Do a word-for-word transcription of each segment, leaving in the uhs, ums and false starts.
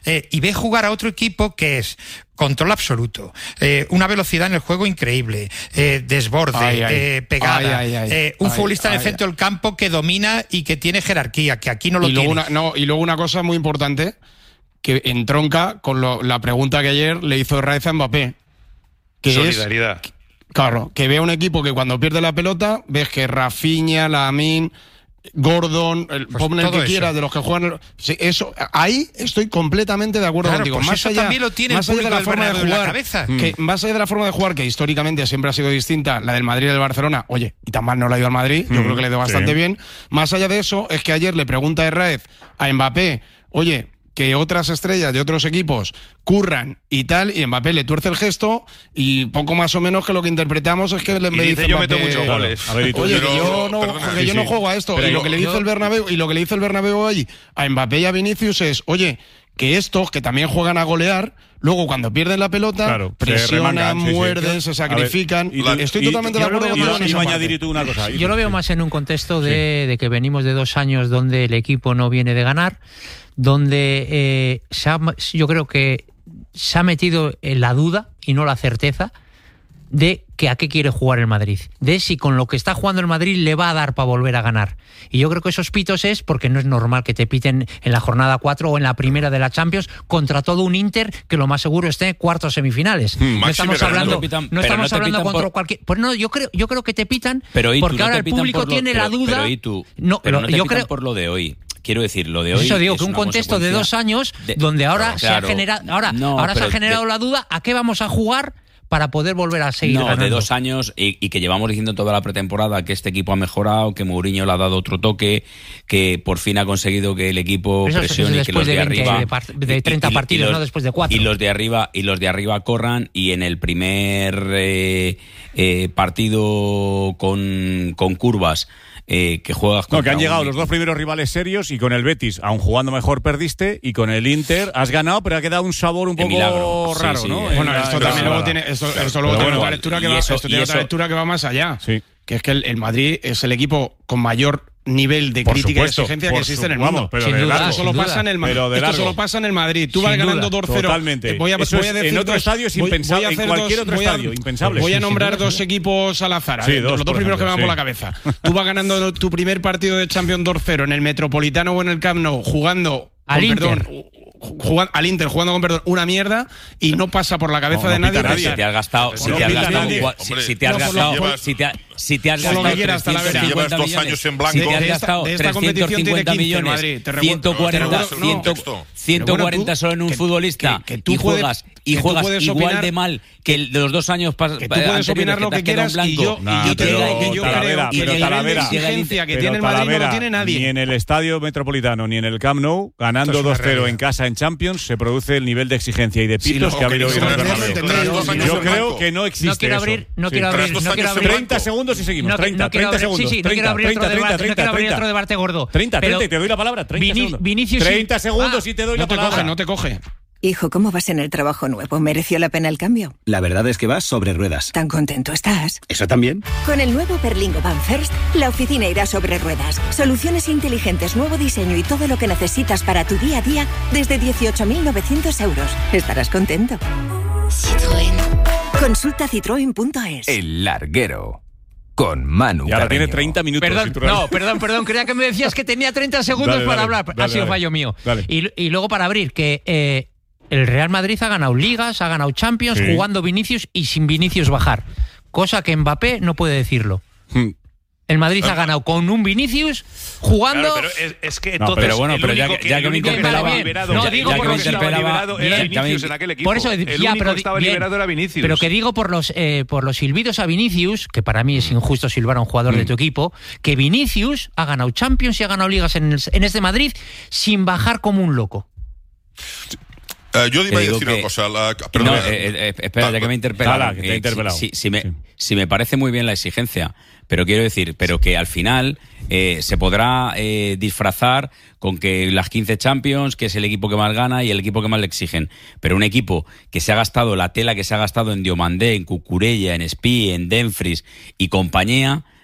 eh, y ve jugar a otro equipo que es control absoluto, eh, una velocidad en el juego increíble, eh, desborde, ay, ay. Eh, pegada, ay, ay, ay. Eh, un ay, futbolista ay, en el centro ay. del campo que domina y que tiene jerarquía, que aquí no lo y luego tiene. Una, no, y luego una cosa muy importante que entronca con lo, la pregunta que ayer le hizo Herrera a Mbappé. Que Solidaridad. Es, claro, que ve a un equipo que cuando pierde la pelota, ves que Rafinha, Lamine, Gordon, el, pues pon el que quieras de los que juegan. Sí, eso, ahí estoy completamente de acuerdo claro, contigo. Pues más eso allá, también lo tiene más el allá de la forma de jugar, cabeza. Que, mm. más allá de la forma de jugar, que históricamente siempre ha sido distinta, la del Madrid y del Barcelona. Oye, y tan mal no le ha ido al Madrid, mm. yo creo que le ha ido bastante sí. bien. Más allá de eso, es que ayer le pregunta a Herrera a Mbappé, oye, que otras estrellas de otros equipos curran y tal, y Mbappé le tuerce el gesto, y poco más o menos que lo que interpretamos es que le dice, dice yo Mbappé, meto muchos goles. A ver, y tú, oye, que yo no, perdona, que sí, yo no sí. juego a esto. Pero y lo que le dice yo, el Bernabéu, y lo que le dice el Bernabéu hoy a Mbappé y a Vinicius es, oye, que estos que también juegan a golear, luego cuando pierden la pelota, claro, presionan, remangan, muerden, sí, sí. se sacrifican. Ver, y, y, Estoy y, totalmente y, de acuerdo con eso. Y, y añadir tú una cosa. Yo lo veo más en un contexto de, sí. de que venimos de dos años donde el equipo no viene de ganar, donde eh, se ha, yo creo que se ha metido en la duda y no la certeza de que a qué quiere jugar el Madrid, de si con lo que está jugando el Madrid le va a dar para volver a ganar. Y yo creo que esos pitos es porque no es normal que te piten en la jornada cuatro o en la primera de la Champions contra todo un Inter que lo más seguro esté en cuartos semifinales. Hmm, no estamos hablando, no pitan, no estamos no hablando contra por... cualquier... Pues no, yo creo, yo creo que te pitan pero porque no ahora el público lo, tiene pero, la duda. Pero, ¿y tú? No, pero lo, no te yo pitan creo... por lo de hoy. Quiero decir, lo de hoy. Eso digo, es que un contexto de dos años de, donde ahora, claro, se, ha generado, ahora, no, ahora se ha generado de, la duda a qué vamos a jugar para poder volver a seguir no, ganando. De dos años y, y que llevamos diciendo toda la pretemporada que este equipo ha mejorado, que Mourinho le ha dado otro toque, que por fin ha conseguido que el equipo eso, presione eso y que los de, de arriba de, par, de treinta y, partidos, y los, no después de cuatro. Y los de arriba y los de arriba corran y en el primer eh, eh, partido con, con curvas Eh, que juegas con no, que han llegado un... los dos primeros rivales serios y con el Betis, aun jugando mejor, perdiste, y con el Inter has ganado, pero ha quedado un sabor un poco milagro. raro, sí, sí, ¿no? Eh, bueno, esto también luego tiene, esto, esto luego tiene bueno, otra lectura que va, eso, esto tiene eso, otra lectura que va más allá. Sí. Que es que el, el Madrid es el equipo con mayor nivel de por crítica supuesto, y exigencia que existe en el vamos, mundo. Pero sin de duda, largo, esto solo pasa en el Madrid. Esto solo pasa en el Madrid. Tú sin vas ganando dos cero. Totalmente. Voy a, Eso voy a decir en otro dos, estadio es impensable. En cualquier dos, otro voy a, estadio, impensable. Voy a sí, nombrar sí, dos sí. equipos al azar. Sí, ver, dos, los dos primeros ejemplo, que me van sí. por la cabeza. Tú vas ganando tu primer partido de Champions dos cero en el Metropolitano o en el Camp Nou, jugando al con, Inter. Perdón, Jugando, al Inter jugando con perdón una mierda y no pasa por la cabeza no, de no nadie. nadie. Si te has gastado, si te has gastado, si te has gastado, si te si te has gastado trescientos cincuenta dos años en blanco. Si te has gastado trescientos cincuenta millones, ciento cuarenta, ciento cuarenta solo en un futbolista y juegas y juegas igual de mal que el de los dos años pasados. Que tú puedes opinar lo que quieras y yo te digo que yo creo que el nivel de exigencia que tiene el Madrid no lo tiene nadie. Ni en el Estadio Metropolitano ni en el Camp Nou, ganando dos cero en casa en Champions, se produce el nivel de exigencia y de pitos sí, no, que ha habido hoy en el Bernabéu. Yo creo que no existe no quiero abrir, eso. No quiero abrir, no quiero abrir. treinta segundos y seguimos. treinta, treinta segundos. Sí, sí, no quiero abrir otro debate, no quiero abrir otro debate gordo. treinta, treinta, y te doy la palabra. treinta segundos. Vinicius treinta segundos y te doy la palabra. No te coge. Hijo, ¿cómo vas en el trabajo nuevo? ¿Mereció la pena el cambio? La verdad es que vas sobre ruedas. ¿Tan contento estás? ¿Eso también? Con el nuevo Berlingo Van First, la oficina irá sobre ruedas. Soluciones inteligentes, nuevo diseño y todo lo que necesitas para tu día a día desde dieciocho mil novecientos euros. Estarás contento. Citroën. Consulta citroen punto es. El Larguero. Con Manu Y ahora Carreño. tiene treinta minutos. Perdón, no, perdón, perdón. Creía que me decías que tenía treinta segundos dale, para dale, hablar. Dale, ha sido dale, fallo mío. Dale. Y, y luego para abrir, que eh, el Real Madrid ha ganado Ligas, ha ganado Champions, sí. jugando Vinicius y sin Vinicius bajar. Cosa que Mbappé no puede decirlo. Hmm. El Madrid ha ganado con un Vinicius jugando. Claro, pero es, es que entonces. No, pero bueno, pero ya que, ya que me interpelaba. No, digo por los liberado era Vinicius en aquel equipo. Por eso, el ya, único pero, que estaba bien, liberado era Vinicius. Pero que digo por los eh, por los silbidos a Vinicius, que para mí es injusto silbar a un jugador mm. de tu equipo, que Vinicius ha ganado Champions y ha ganado Ligas en, el, en este Madrid sin bajar como un loco. Uh, yo iba a decir que, una cosa. La, no, eh, eh, espera, ya que me he interpelado. Que te he interpelado. Si, si, si, me, sí. si me parece muy bien la exigencia, pero quiero decir, pero que al final eh, se podrá eh, disfrazar con que las quince Champions, que es el equipo que más gana y el equipo que más le exigen. Pero un equipo que se ha gastado la tela que se ha gastado en Diomandé, en Cucurella, en Espí, en Dumfries y compañía,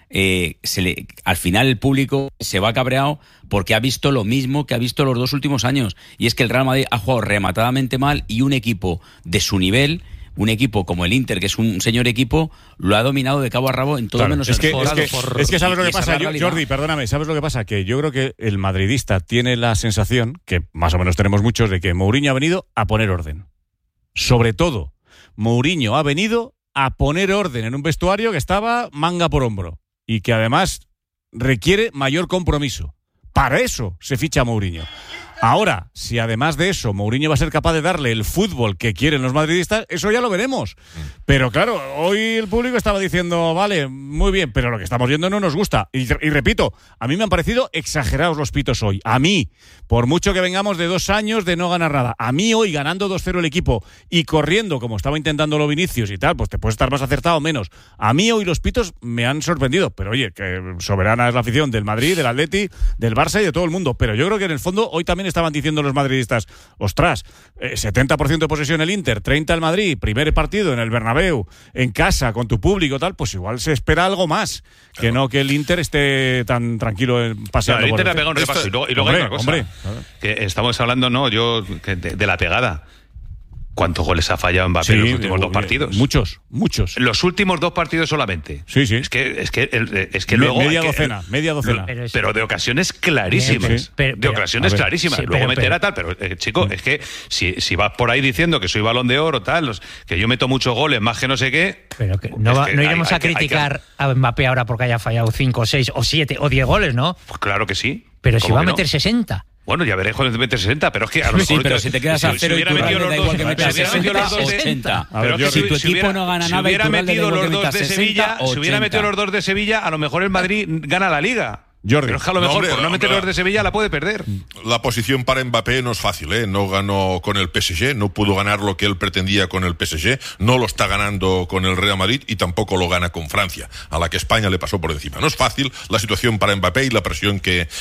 eh, se le, al final el público se va cabreado porque ha visto lo mismo que ha visto los dos últimos años. Y es que el Real Madrid ha jugado rematadamente mal y un equipo de su nivel, un equipo como el Inter, que es un señor equipo, lo ha dominado de cabo a rabo en todo claro, menos es el que, juego. Es que, por, es que sabes y, lo que pasa, yo, Jordi, perdóname, ¿sabes lo que pasa? Que yo creo que el madridista tiene la sensación, que más o menos tenemos muchos, de que Mourinho ha venido a poner orden. Sobre todo, Mourinho ha venido a poner orden en un vestuario que estaba manga por hombro y que además requiere mayor compromiso. Para eso se ficha a Mourinho. Ahora, si además de eso Mourinho va a ser capaz de darle el fútbol que quieren los madridistas, eso ya lo veremos. Pero claro, hoy el público estaba diciendo, vale, muy bien, pero lo que estamos viendo no nos gusta. Y, y repito, a mí me han parecido exagerados los pitos hoy. A mí, por mucho que vengamos de dos años de no ganar nada, a mí hoy ganando dos cero el equipo y corriendo como estaba intentándolo Vinicius y tal, pues te puedes estar más acertado o menos. A mí hoy los pitos me han sorprendido. Pero oye, que soberana es la afición del Madrid, del Atleti, del Barça y de todo el mundo. Pero yo creo que en el fondo hoy también estaban diciendo los madridistas, ostras, eh, setenta por ciento de posesión el Inter, treinta el Madrid, primer partido en el Bernabéu, en casa, con tu público, tal, pues igual se espera algo más, claro. Que no que el Inter esté tan tranquilo en paseando. Claro, el Inter este. le ha pegado un repaso. Y luego, y luego hombre, hay otra cosa. Hombre, claro. Que estamos hablando, no, yo, de, de la pegada. ¿Cuántos goles ha fallado Mbappé sí, en los últimos dos partidos? Muchos, muchos. Los últimos dos partidos solamente. Sí, sí. Es que, es que, es que Me, luego. Media que, docena, media docena. Pero, pero de ocasiones clarísimas. Sí. Pero, pero, de ocasiones clarísimas. Sí, luego pero, meterá tal, pero, eh, chico, mm. es que si, si vas por ahí diciendo que soy balón de oro, tal, los, que yo meto muchos goles, más que no sé qué. Pero que no, va, que no iremos hay, a criticar hay que, hay que... a Mbappé ahora porque haya fallado cinco, seis, o siete, o diez goles, ¿no? Pues claro que sí. Pero si va a meter no? sesenta. Bueno, ya veré con el meter sesenta, pero es que a lo mejor... Sí, pero si te quedas a cero y Turral le da igual que metas sesenta, ochenta. Pero que si tu equipo no gana nada y Turral le da igual que metas sesenta, ochenta. Si hubiera metido los dos de Sevilla, a lo mejor el Madrid gana la Liga. Jordi. Pero es que a lo mejor no, hombre, por no meter los de Sevilla la puede perder. La posición para Mbappé no es fácil, ¿eh? No ganó con el P S G, no pudo ganar lo que él pretendía con el P S G, no lo está ganando con el Real Madrid y tampoco lo gana con Francia, a la que España le pasó por encima. No es fácil la situación para Mbappé y la presión que,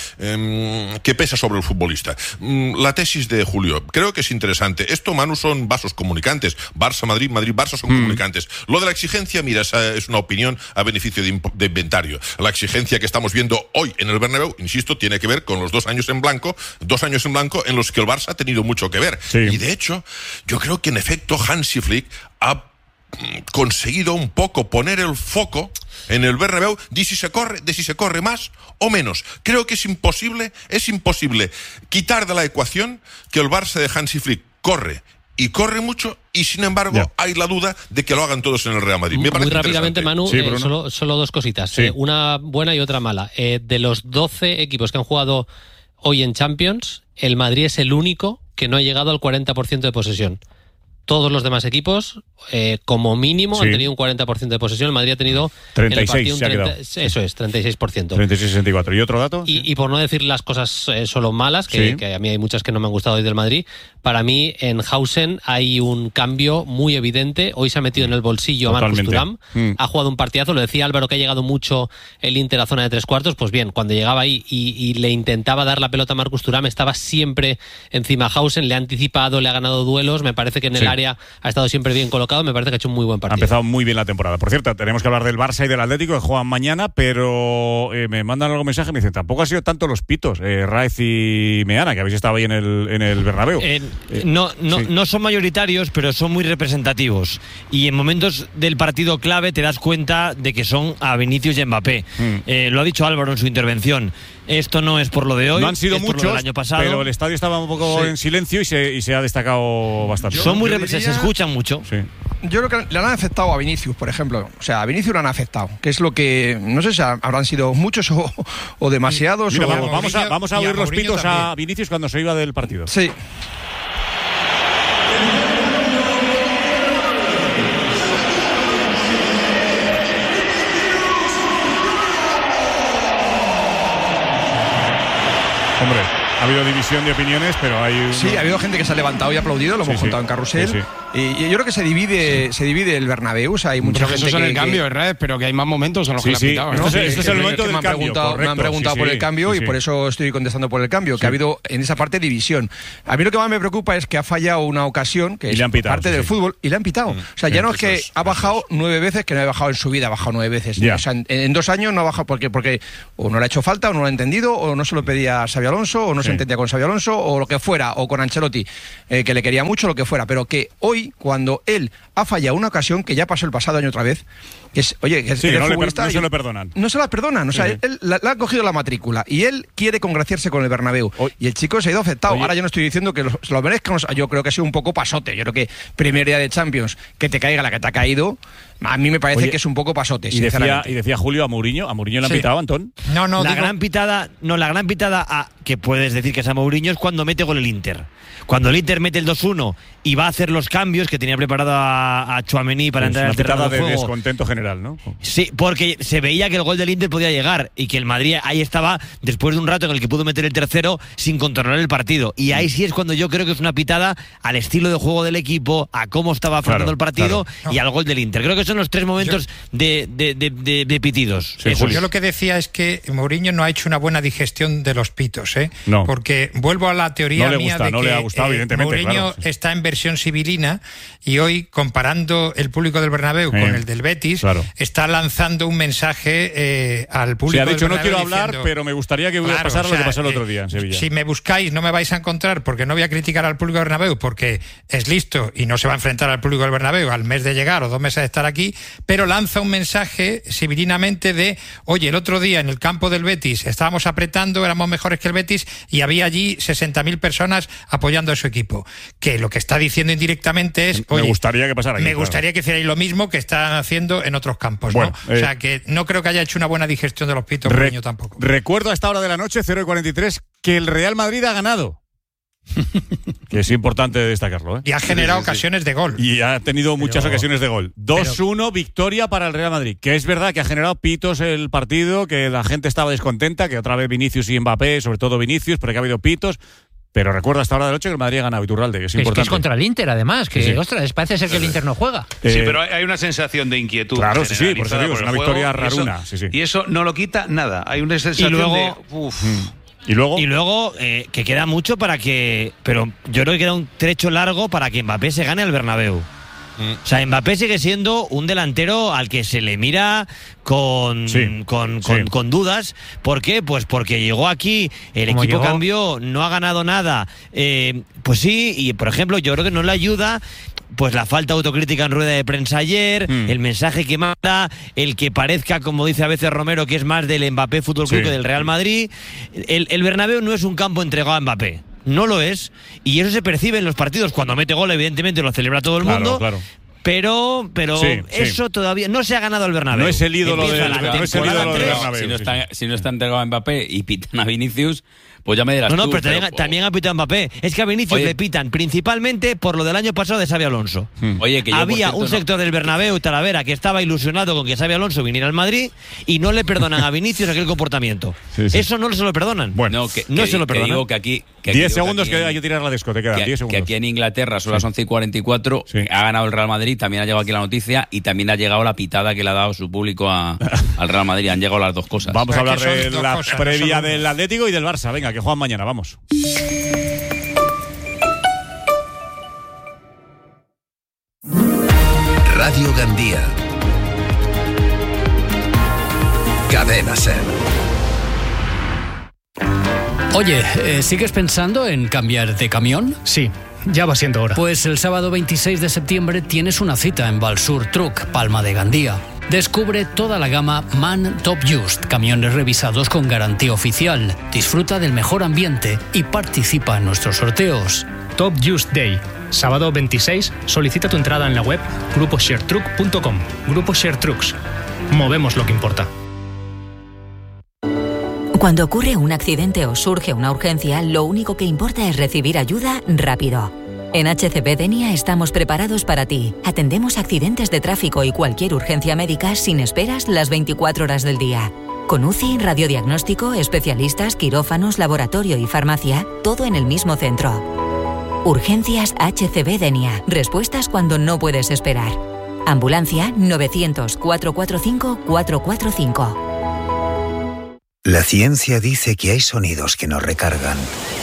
eh, que pesa sobre el futbolista. La tesis de Julio, creo que es interesante. Esto, Manu, son vasos comunicantes. Barça, Madrid, Madrid, Barça son mm. comunicantes. Lo de la exigencia, mira, esa es una opinión a beneficio de, de inventario. La exigencia que estamos viendo hoy en el Bernabéu, insisto, tiene que ver con los dos años en blanco, dos años en blanco en los que el Barça ha tenido mucho que ver. Sí. Y de hecho, yo creo que en efecto Hansi Flick ha conseguido un poco poner el foco en el Bernabéu de si se corre, de si se corre más o menos. Creo que es imposible, es imposible quitar de la ecuación que el Barça de Hansi Flick corre y corre mucho, y sin embargo yeah. hay la duda de que lo hagan todos en el Real Madrid. Me Muy rápidamente, Manu, sí, eh, solo, solo dos cositas. Sí. Eh, una buena y otra mala. Eh, de los doce equipos que han jugado hoy en Champions, el Madrid es el único que no ha llegado al cuarenta por ciento de posesión. Todos los demás equipos, eh, como mínimo, sí. han tenido un cuarenta por ciento de posesión. El Madrid ha tenido treinta y seis, un treinta, eso es, treinta y seis por ciento. treinta y seis sesenta y cuatro. ¿Y otro dato? Y, sí. y por no decir las cosas eh, solo malas, que, sí. que a mí hay muchas que no me han gustado hoy del Madrid, para mí en Hausen hay un cambio muy evidente. Hoy se ha metido en el bolsillo Totalmente. a Marcus Thuram. Mm. Ha jugado un partidazo. Lo decía Álvaro que ha llegado mucho el Inter a zona de tres cuartos. Pues bien, cuando llegaba ahí y, y le intentaba dar la pelota a Marcus Thuram, estaba siempre encima Hausen. Le ha anticipado, le ha ganado duelos. Me parece que en el sí. área ha estado siempre siempre bien colocado, me parece que ha hecho un muy buen partido. Ha empezado muy bien la temporada. Por cierto, tenemos que hablar del Barça y del Atlético, que juegan mañana, pero eh, me mandan algún mensaje y me dicen, tampoco ha sido tanto los pitos, eh, Raez y Meana, que habéis estado ahí en el, en el Bernabéu. Eh, eh, no, no, sí. no son mayoritarios, pero son muy representativos. Y en momentos del partido clave te das cuenta de que son a Vinicius y Mbappé. Mm. Eh, lo ha dicho Álvaro en su intervención. Esto no es por lo de hoy, no han sido es muchos, por lo del año pasado. Pero el estadio estaba un poco sí. en silencio y se, y se ha destacado bastante. Yo, son muy representativos, se escuchan mucho. Sí. Yo creo que le han afectado a Vinicius, por ejemplo. O sea, a Vinicius le han afectado, que es lo que, no sé si habrán sido muchos o, o demasiados. Mira, o vamos, vamos a, vamos a oír los pitos también a Vinicius cuando se iba del partido. Sí. Hombre, ha habido división de opiniones, pero hay... Un... Sí, ha habido gente que se ha levantado y aplaudido, lo hemos sí, contado sí. en Carrusel. Sí, sí. Y, y yo creo que se divide se divide el Bernabéu. O sea, hay mucha pero gente eso es que... el cambio, que... ¿verdad? Pero que hay más momentos en los sí, que sí. le han pitado, ¿no? Este, este es el momento del me han cambio, preguntado, correcto. Me han preguntado sí, por sí. el cambio sí, y sí. por eso estoy contestando por el cambio, que sí. ha habido en esa parte división. A mí lo que más me preocupa es que ha fallado una ocasión, que es pitado, parte sí, del sí. fútbol, y le han pitado. Mm. O sea, ya sí, no es que es, ha bajado nueve veces, que no ha bajado en su vida, ha bajado nueve veces. Yeah. O sea, en, en dos años no ha bajado porque, porque o no le ha hecho falta, o no lo ha entendido, o no se lo pedía a Xabi Alonso, o no sí. se entendía con Xabi Alonso, o lo que fuera, o con Ancelotti, eh, que le quería mucho, lo que fuera. Pero que hoy, cuando él ha fallado una ocasión, que ya pasó el pasado año otra vez, que es, oye, que es, sí, que no, le, futbolista, no se lo perdonan. No se las perdonan. O sea, sí. él, él le ha cogido la matrícula y él quiere congraciarse con el Bernabéu. Oye. Y el chico se ha ido afectado. Oye. Ahora yo no estoy diciendo que lo, lo merezca. Yo creo que ha sido un poco pasote. Yo creo que primer día de Champions, que te caiga la que te ha caído, a mí me parece Oye. que es un poco pasote, y decía, y decía Julio a Mourinho, a Mourinho le han sí. pitado, Antón. No, no, la digo... gran pitada, no, la gran pitada a, que puedes decir que es a Mourinho es cuando mete gol el Inter. Cuando el Inter mete el dos uno y va a hacer los cambios que tenía preparado a, a Tchouaméni para es entrar al terreno de, de juego. Descontento general, ¿no? Sí, porque se veía que el gol del Inter podía llegar y que el Madrid ahí estaba después de un rato en el que pudo meter el tercero sin controlar el partido. Y ahí sí es cuando yo creo que es una pitada al estilo de juego del equipo, a cómo estaba afrontando claro, el partido claro. y al gol del Inter. Creo que son los tres momentos yo, de, de, de, de, de pitidos. Sí, yo lo que decía es que Mourinho no ha hecho una buena digestión de los pitos, ¿eh? No. Porque vuelvo a la teoría no le mía gusta, de no que le ha gustado, eh, evidentemente, Mourinho claro, sí. está en versión civilina y hoy, comparando el público del Bernabéu eh, con el del Betis, claro. está lanzando un mensaje eh, al público sí, ha dicho, del Bernabéu no quiero hablar, diciendo, pero me gustaría que claro, pasara o sea, lo que pasó el otro día en Sevilla. Si me buscáis no me vais a encontrar porque no voy a criticar al público del Bernabéu porque es listo y no se va a enfrentar al público del Bernabéu al mes de llegar o dos meses de estar aquí, pero lanza un mensaje civilinamente de, oye, el otro día en el campo del Betis estábamos apretando, éramos mejores que el Betis y había allí sesenta mil personas apoyando a su equipo. Que lo que está diciendo indirectamente es, oye, me gustaría que pasara aquí, me claro. gustaría que hicierais lo mismo que están haciendo en otros campos, bueno, ¿no? Eh, o sea, que no creo que haya hecho una buena digestión de los pitos re- Mourinho tampoco. Recuerdo a esta hora de la noche, cero y cuarenta y tres, que el Real Madrid ha ganado. Que es importante destacarlo, ¿eh? Y ha generado sí, sí, sí. ocasiones de gol. Y ha tenido pero, muchas ocasiones de gol. dos uno pero, victoria para el Real Madrid. Que es verdad que ha generado pitos el partido, que la gente estaba descontenta, que otra vez Vinicius y Mbappé, sobre todo Vinicius, pero que ha habido pitos. Pero recuerda hasta ahora de la noche que el Madrid ha ganado, Iturralde, que es, es importante. Que es contra el Inter, además, que, sí, sí. ostras, parece ser que el Inter no juega. Eh, sí, pero hay una sensación de inquietud. Claro, sí, sí, por eso digo, es una victoria raruna. Y eso, sí, sí. y eso no lo quita nada. Hay una sensación y luego, de... Uf. Mm. Y luego, y luego eh, que queda mucho para que... Pero yo creo que queda un trecho largo para que Mbappé se gane al Bernabéu. Mm. O sea, Mbappé sigue siendo un delantero al que se le mira con, sí, con, con, sí. con dudas. ¿Por qué? Pues porque llegó aquí, el equipo llegó? cambió, no ha ganado nada. Eh, pues sí, y por ejemplo, yo creo que no le ayuda... Pues la falta de autocrítica en rueda de prensa ayer, mm. el mensaje que manda, el que parezca, como dice a veces Romero, que es más del Mbappé Fútbol Club sí. que del Real Madrid. El, el Bernabéu no es un campo entregado a Mbappé. No lo es. Y eso se percibe en los partidos. Cuando mete gol, evidentemente lo celebra todo el claro, mundo. Claro. Pero, pero sí, eso sí. todavía no se ha ganado el Bernabéu. No es el ídolo del no es el ídolo del Bernabéu. Si no está, si no está entregado a Mbappé y pitan a Vinicius, pues ya me dirás No, no, tú, pero, pero también, también ha pitado a Mbappé. Es que a Vinicius Oye, le pitan principalmente por lo del año pasado de Xabi Alonso. Hmm. Oye, que yo, Había cierto, un sector no. del Bernabéu, Talavera, que estaba ilusionado con que Xabi Alonso viniera al Madrid y no le perdonan a Vinicius aquel comportamiento. Sí, sí. Eso no se lo perdonan. Bueno, no, que, no que, se lo perdonan. Que digo que aquí... Que aquí diez segundos que, que hay que tirar la discoteca. Que, diez segundos. que aquí en Inglaterra son las sí. once y cuarenta y cuatro, sí. ha ganado el Real Madrid, también ha llegado aquí la noticia y también ha llegado la pitada que le ha dado su público a, al Real Madrid. Han llegado las dos cosas. Vamos a hablar de la cosas, previa no del Atlético y del Barça. Venga, que juegan mañana, vamos. Radio Gandía. Cadena Ser. Oye, eh, ¿sigues pensando en cambiar de camión? Sí, ya va siendo hora. Pues el sábado veintiséis de septiembre tienes una cita en Valsur Truck, Palma de Gandía. Descubre toda la gama MAN Top Just, camiones revisados con garantía oficial. Disfruta del mejor ambiente y participa en nuestros sorteos. Top Just Day. Sábado veintiséis, solicita tu entrada en la web grupo share truck punto com. Grupo Share Trucks. Movemos lo que importa. Cuando ocurre un accidente o surge una urgencia, lo único que importa es recibir ayuda rápido. En H C B Denia estamos preparados para ti. Atendemos accidentes de tráfico y cualquier urgencia médica sin esperas las veinticuatro horas del día. Con U C I, radiodiagnóstico, especialistas, quirófanos, laboratorio y farmacia, todo en el mismo centro. Urgencias H C B Denia. Respuestas cuando no puedes esperar. Ambulancia novecientos, cuatrocientos cuarenta y cinco, cuatrocientos cuarenta y cinco. La ciencia dice que hay sonidos que nos recargan.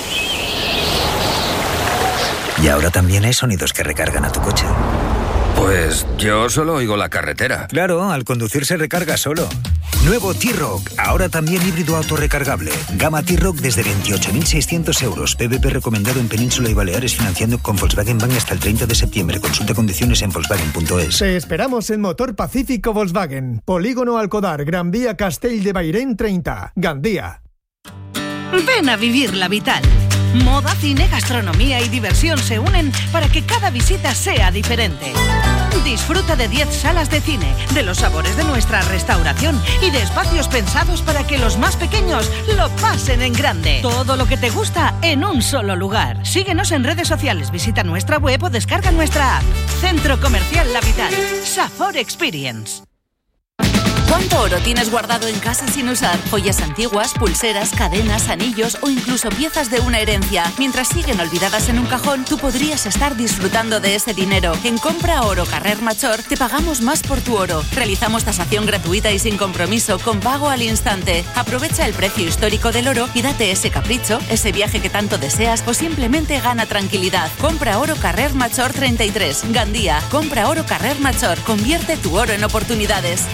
Y ahora también hay sonidos que recargan a tu coche. Pues yo solo oigo la carretera. Claro, al conducir se recarga solo. Nuevo T-Roc, ahora también híbrido autorrecargable. Gama T-Roc desde veintiocho mil seiscientos euros. P V P recomendado en Península y Baleares, financiando con Volkswagen Bank hasta el treinta de septiembre. Consulta condiciones en Volkswagen punto es. Te esperamos en Motor Pacífico Volkswagen. Polígono Alcodar, Gran Vía Castell de Bairén treinta, Gandía. Ven a vivir la Vital. Moda, cine, gastronomía y diversión se unen para que cada visita sea diferente. Disfruta de diez salas de cine, de los sabores de nuestra restauración y de espacios pensados para que los más pequeños lo pasen en grande. Todo lo que te gusta en un solo lugar. Síguenos en redes sociales, visita nuestra web o descarga nuestra app. Centro Comercial La Vital. Safor Experience. ¿Cuánto oro tienes guardado en casa sin usar? Joyas antiguas, pulseras, cadenas, anillos o incluso piezas de una herencia. Mientras siguen olvidadas en un cajón, tú podrías estar disfrutando de ese dinero. En Compra Oro Carrer Major te pagamos más por tu oro. Realizamos tasación gratuita y sin compromiso, con pago al instante. Aprovecha el precio histórico del oro y date ese capricho, ese viaje que tanto deseas o simplemente gana tranquilidad. Compra Oro Carrer Major treinta y tres, Gandía. Compra Oro Carrer Major. Convierte tu oro en oportunidades.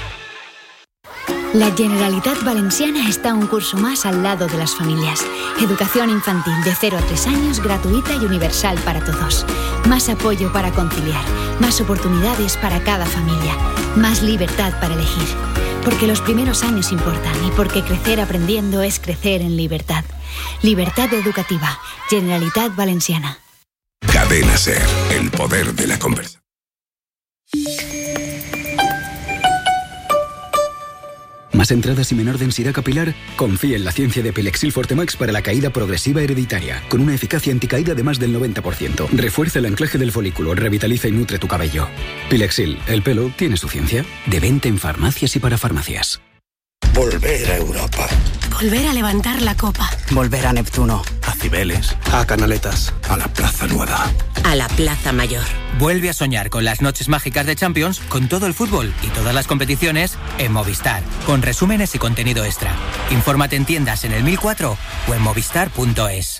La Generalitat Valenciana está un curso más al lado de las familias. Educación infantil de cero a tres años, gratuita y universal para todos. Más apoyo para conciliar, más oportunidades para cada familia, más libertad para elegir. Porque los primeros años importan y porque crecer aprendiendo es crecer en libertad. Libertad educativa. Generalitat Valenciana. Cadena SER, el poder de la conversación. ¿Más entradas y menor densidad capilar? Confía en la ciencia de Pilexil Fortemax para la caída progresiva hereditaria, con una eficacia anticaída de más del noventa por ciento. Refuerza el anclaje del folículo, revitaliza y nutre tu cabello. Pilexil, el pelo tiene su ciencia. De venta en farmacias y para farmacias. Volver a Europa. Volver a levantar la copa. Volver a Neptuno. A Cibeles. A Canaletas. A la Plaza Nueva. A la Plaza Mayor. Vuelve a soñar con las noches mágicas de Champions, con todo el fútbol y todas las competiciones en Movistar, con resúmenes y contenido extra. Infórmate en tiendas en el mil cuatro o en movistar punto es.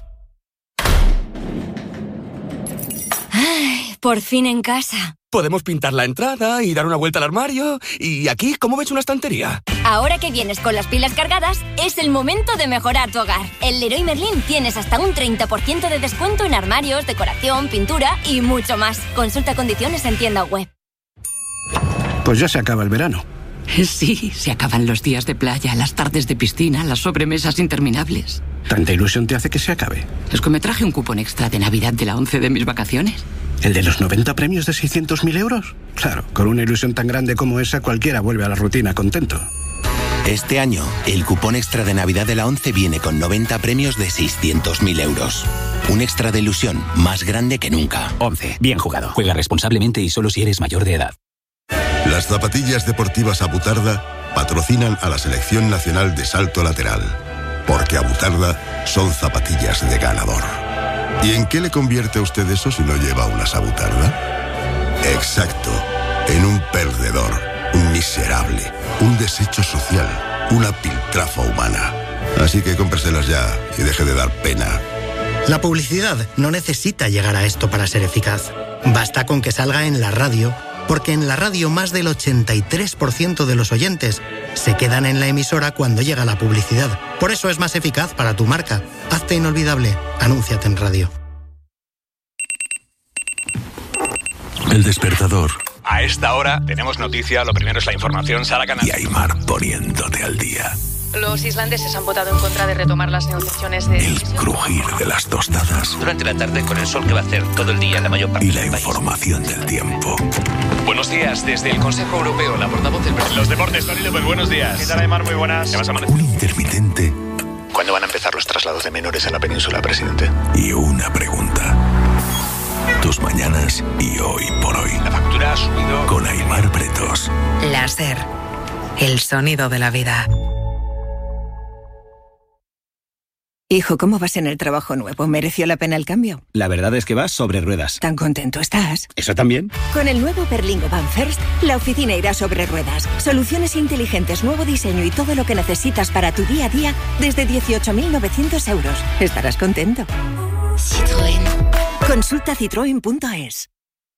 Ay, por fin en casa. Podemos pintar la entrada y dar una vuelta al armario. ¿Y aquí cómo ves una estantería? Ahora que vienes con las pilas cargadas, es el momento de mejorar tu hogar. En Leroy Merlin tienes hasta un treinta por ciento de descuento en armarios, decoración, pintura y mucho más. Consulta condiciones en tienda web. Pues ya se acaba el verano. Sí, se acaban los días de playa, las tardes de piscina, las sobremesas interminables. ¿Tanta ilusión te hace que se acabe? Es que me traje un cupón extra de Navidad de la once de mis vacaciones. ¿El de los noventa premios de seiscientos mil euros? Claro, con una ilusión tan grande como esa, cualquiera vuelve a la rutina contento. Este año, el cupón extra de Navidad de la once viene con noventa premios de seiscientos mil euros. Un extra de ilusión más grande que nunca. once. Bien jugado. Juega responsablemente y solo si eres mayor de edad. Las zapatillas deportivas Abutarda patrocinan a la Selección Nacional de Salto Lateral. Porque Abutarda son zapatillas de ganador. ¿Y en qué le convierte a usted eso si no lleva unas Abutarda? Exacto, en un perdedor, un miserable, un desecho social, una piltrafa humana. Así que cómpreselas ya y deje de dar pena. La publicidad no necesita llegar a esto para ser eficaz. Basta con que salga en la radio, porque en la radio más del ochenta y tres por ciento de los oyentes se quedan en la emisora cuando llega la publicidad. Por eso es más eficaz para tu marca. Hazte inolvidable. Anúnciate en radio. El despertador. A esta hora tenemos noticia. Lo primero es la información. Sara Canal. Y Aimar poniéndote al día. Los islandeses han votado en contra de retomar las negociaciones de... El crujir de las tostadas. Durante la tarde con el sol que va a hacer todo el día en la mayor parte y la del país. Información del tiempo. Buenos días, desde el Consejo Europeo, la portavoz del... Los deportes, Tony López, buenos días. ¿Qué tal, Aimar? Muy buenas. ¿Qué vas a amanecer? Un intermitente. ¿Cuándo van a empezar los traslados de menores a la península, presidente? Y una pregunta. Tus mañanas y hoy por hoy. La factura ha subido. Con Aimar Bretos. Láser. El sonido de la vida. Hijo, ¿cómo vas en el trabajo nuevo? ¿Mereció la pena el cambio? La verdad es que vas sobre ruedas. ¿Tan contento estás? ¿Eso también? Con el nuevo Berlingo Van First, la oficina irá sobre ruedas. Soluciones inteligentes, nuevo diseño y todo lo que necesitas para tu día a día desde dieciocho mil novecientos euros. Estarás contento. Citroën. Consulta citroen punto es.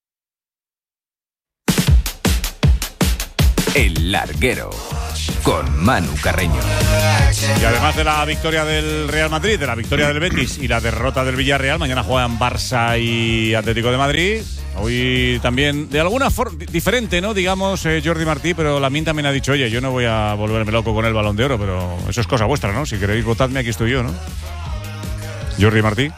El Larguero, con Manu Carreño. Y además de la victoria del Real Madrid, de la victoria del Betis y la derrota del Villarreal, mañana juegan Barça y Atlético de Madrid. Hoy también, de alguna forma diferente, ¿no? Digamos, eh, Jordi Martí, pero Lamine también ha dicho, oye, yo no voy a volverme loco con el Balón de Oro, pero eso es cosa vuestra, ¿no? Si queréis votadme, aquí estoy yo, ¿no? Jordi Martí.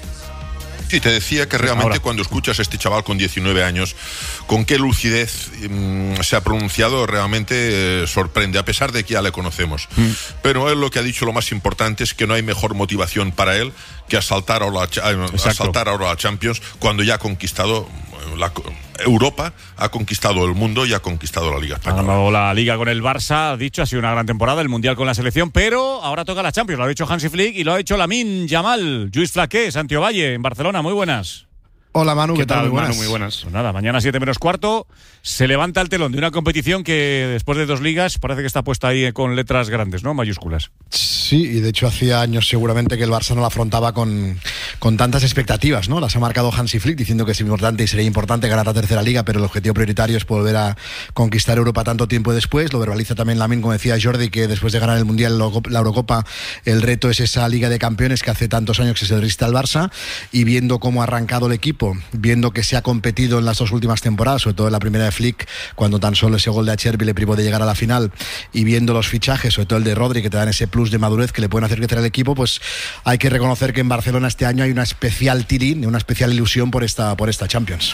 Sí, te decía que realmente Ahora. Cuando escuchas a este chaval con diecinueve años, con qué lucidez mmm, se ha pronunciado, realmente eh, sorprende, a pesar de que ya le conocemos. Mm. Pero él lo que ha dicho, lo más importante, es que no hay mejor motivación para él que asaltar ahora la, asaltar ahora la Champions, cuando ya ha conquistado la, Europa, ha conquistado el mundo y ha conquistado la Liga Española. Ha ganado la Liga con el Barça, ha dicho, ha sido una gran temporada, el Mundial con la selección, pero ahora toca la Champions, lo ha dicho Hansi Flick y lo ha hecho Lamine Yamal, Lluís Flaqué, Santi Ovalle, en Barcelona. Muy buenas. Hola Manu, ¿qué, ¿qué tal? Muy buenas. Manu, muy buenas. Pues nada, mañana siete menos cuarto se levanta el telón de una competición que después de dos ligas parece que está puesta ahí con letras grandes, ¿no? Mayúsculas. Sí, y de hecho hacía años seguramente que el Barça no la afrontaba con, con tantas expectativas, ¿no? Las ha marcado Hansi Flick diciendo que es importante y sería importante ganar la tercera liga, pero el objetivo prioritario es volver a conquistar Europa tanto tiempo después. Lo verbaliza también Lamine, como decía Jordi, que después de ganar el Mundial, la Eurocopa, el reto es esa Liga de Campeones que hace tantos años que se resiste al Barça, y viendo cómo ha arrancado el equipo, viendo que se ha competido en las dos últimas temporadas, sobre todo en la primera de Flick, cuando tan solo ese gol de Acherbi le privó de llegar a la final, y viendo los fichajes, sobre todo el de Rodri, que te dan ese plus de madurez que le pueden hacer crecer al equipo, pues hay que reconocer que en Barcelona este año hay una especial tirín, una especial ilusión por esta, por esta Champions.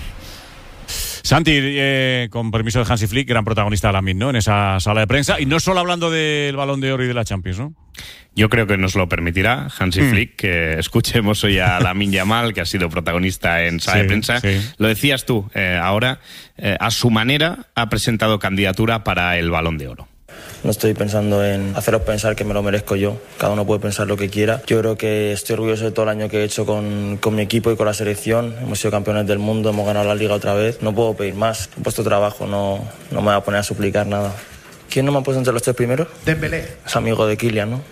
Santi, eh, con permiso de Hansi Flick, gran protagonista de Lamine, ¿no? En esa sala de prensa, y no solo hablando del Balón de Oro y de la Champions, ¿no? Yo creo que nos lo permitirá Hansi mm. Flick, que escuchemos hoy a Lamine Yamal, que ha sido protagonista en sala sí, de prensa. Sí. Lo decías tú, eh, ahora, eh, a su manera, ha presentado candidatura para el Balón de Oro. No estoy pensando en haceros pensar que me lo merezco yo. Cada uno puede pensar lo que quiera. Yo creo que estoy orgulloso de todo el año que he hecho con, con mi equipo y con la selección. Hemos sido campeones del mundo, hemos ganado la Liga otra vez. No puedo pedir más. He puesto trabajo, no, no me voy a poner a suplicar nada. ¿Quién no me ha puesto entre los tres primeros? Dembélé. Es amigo de Kylian, ¿no?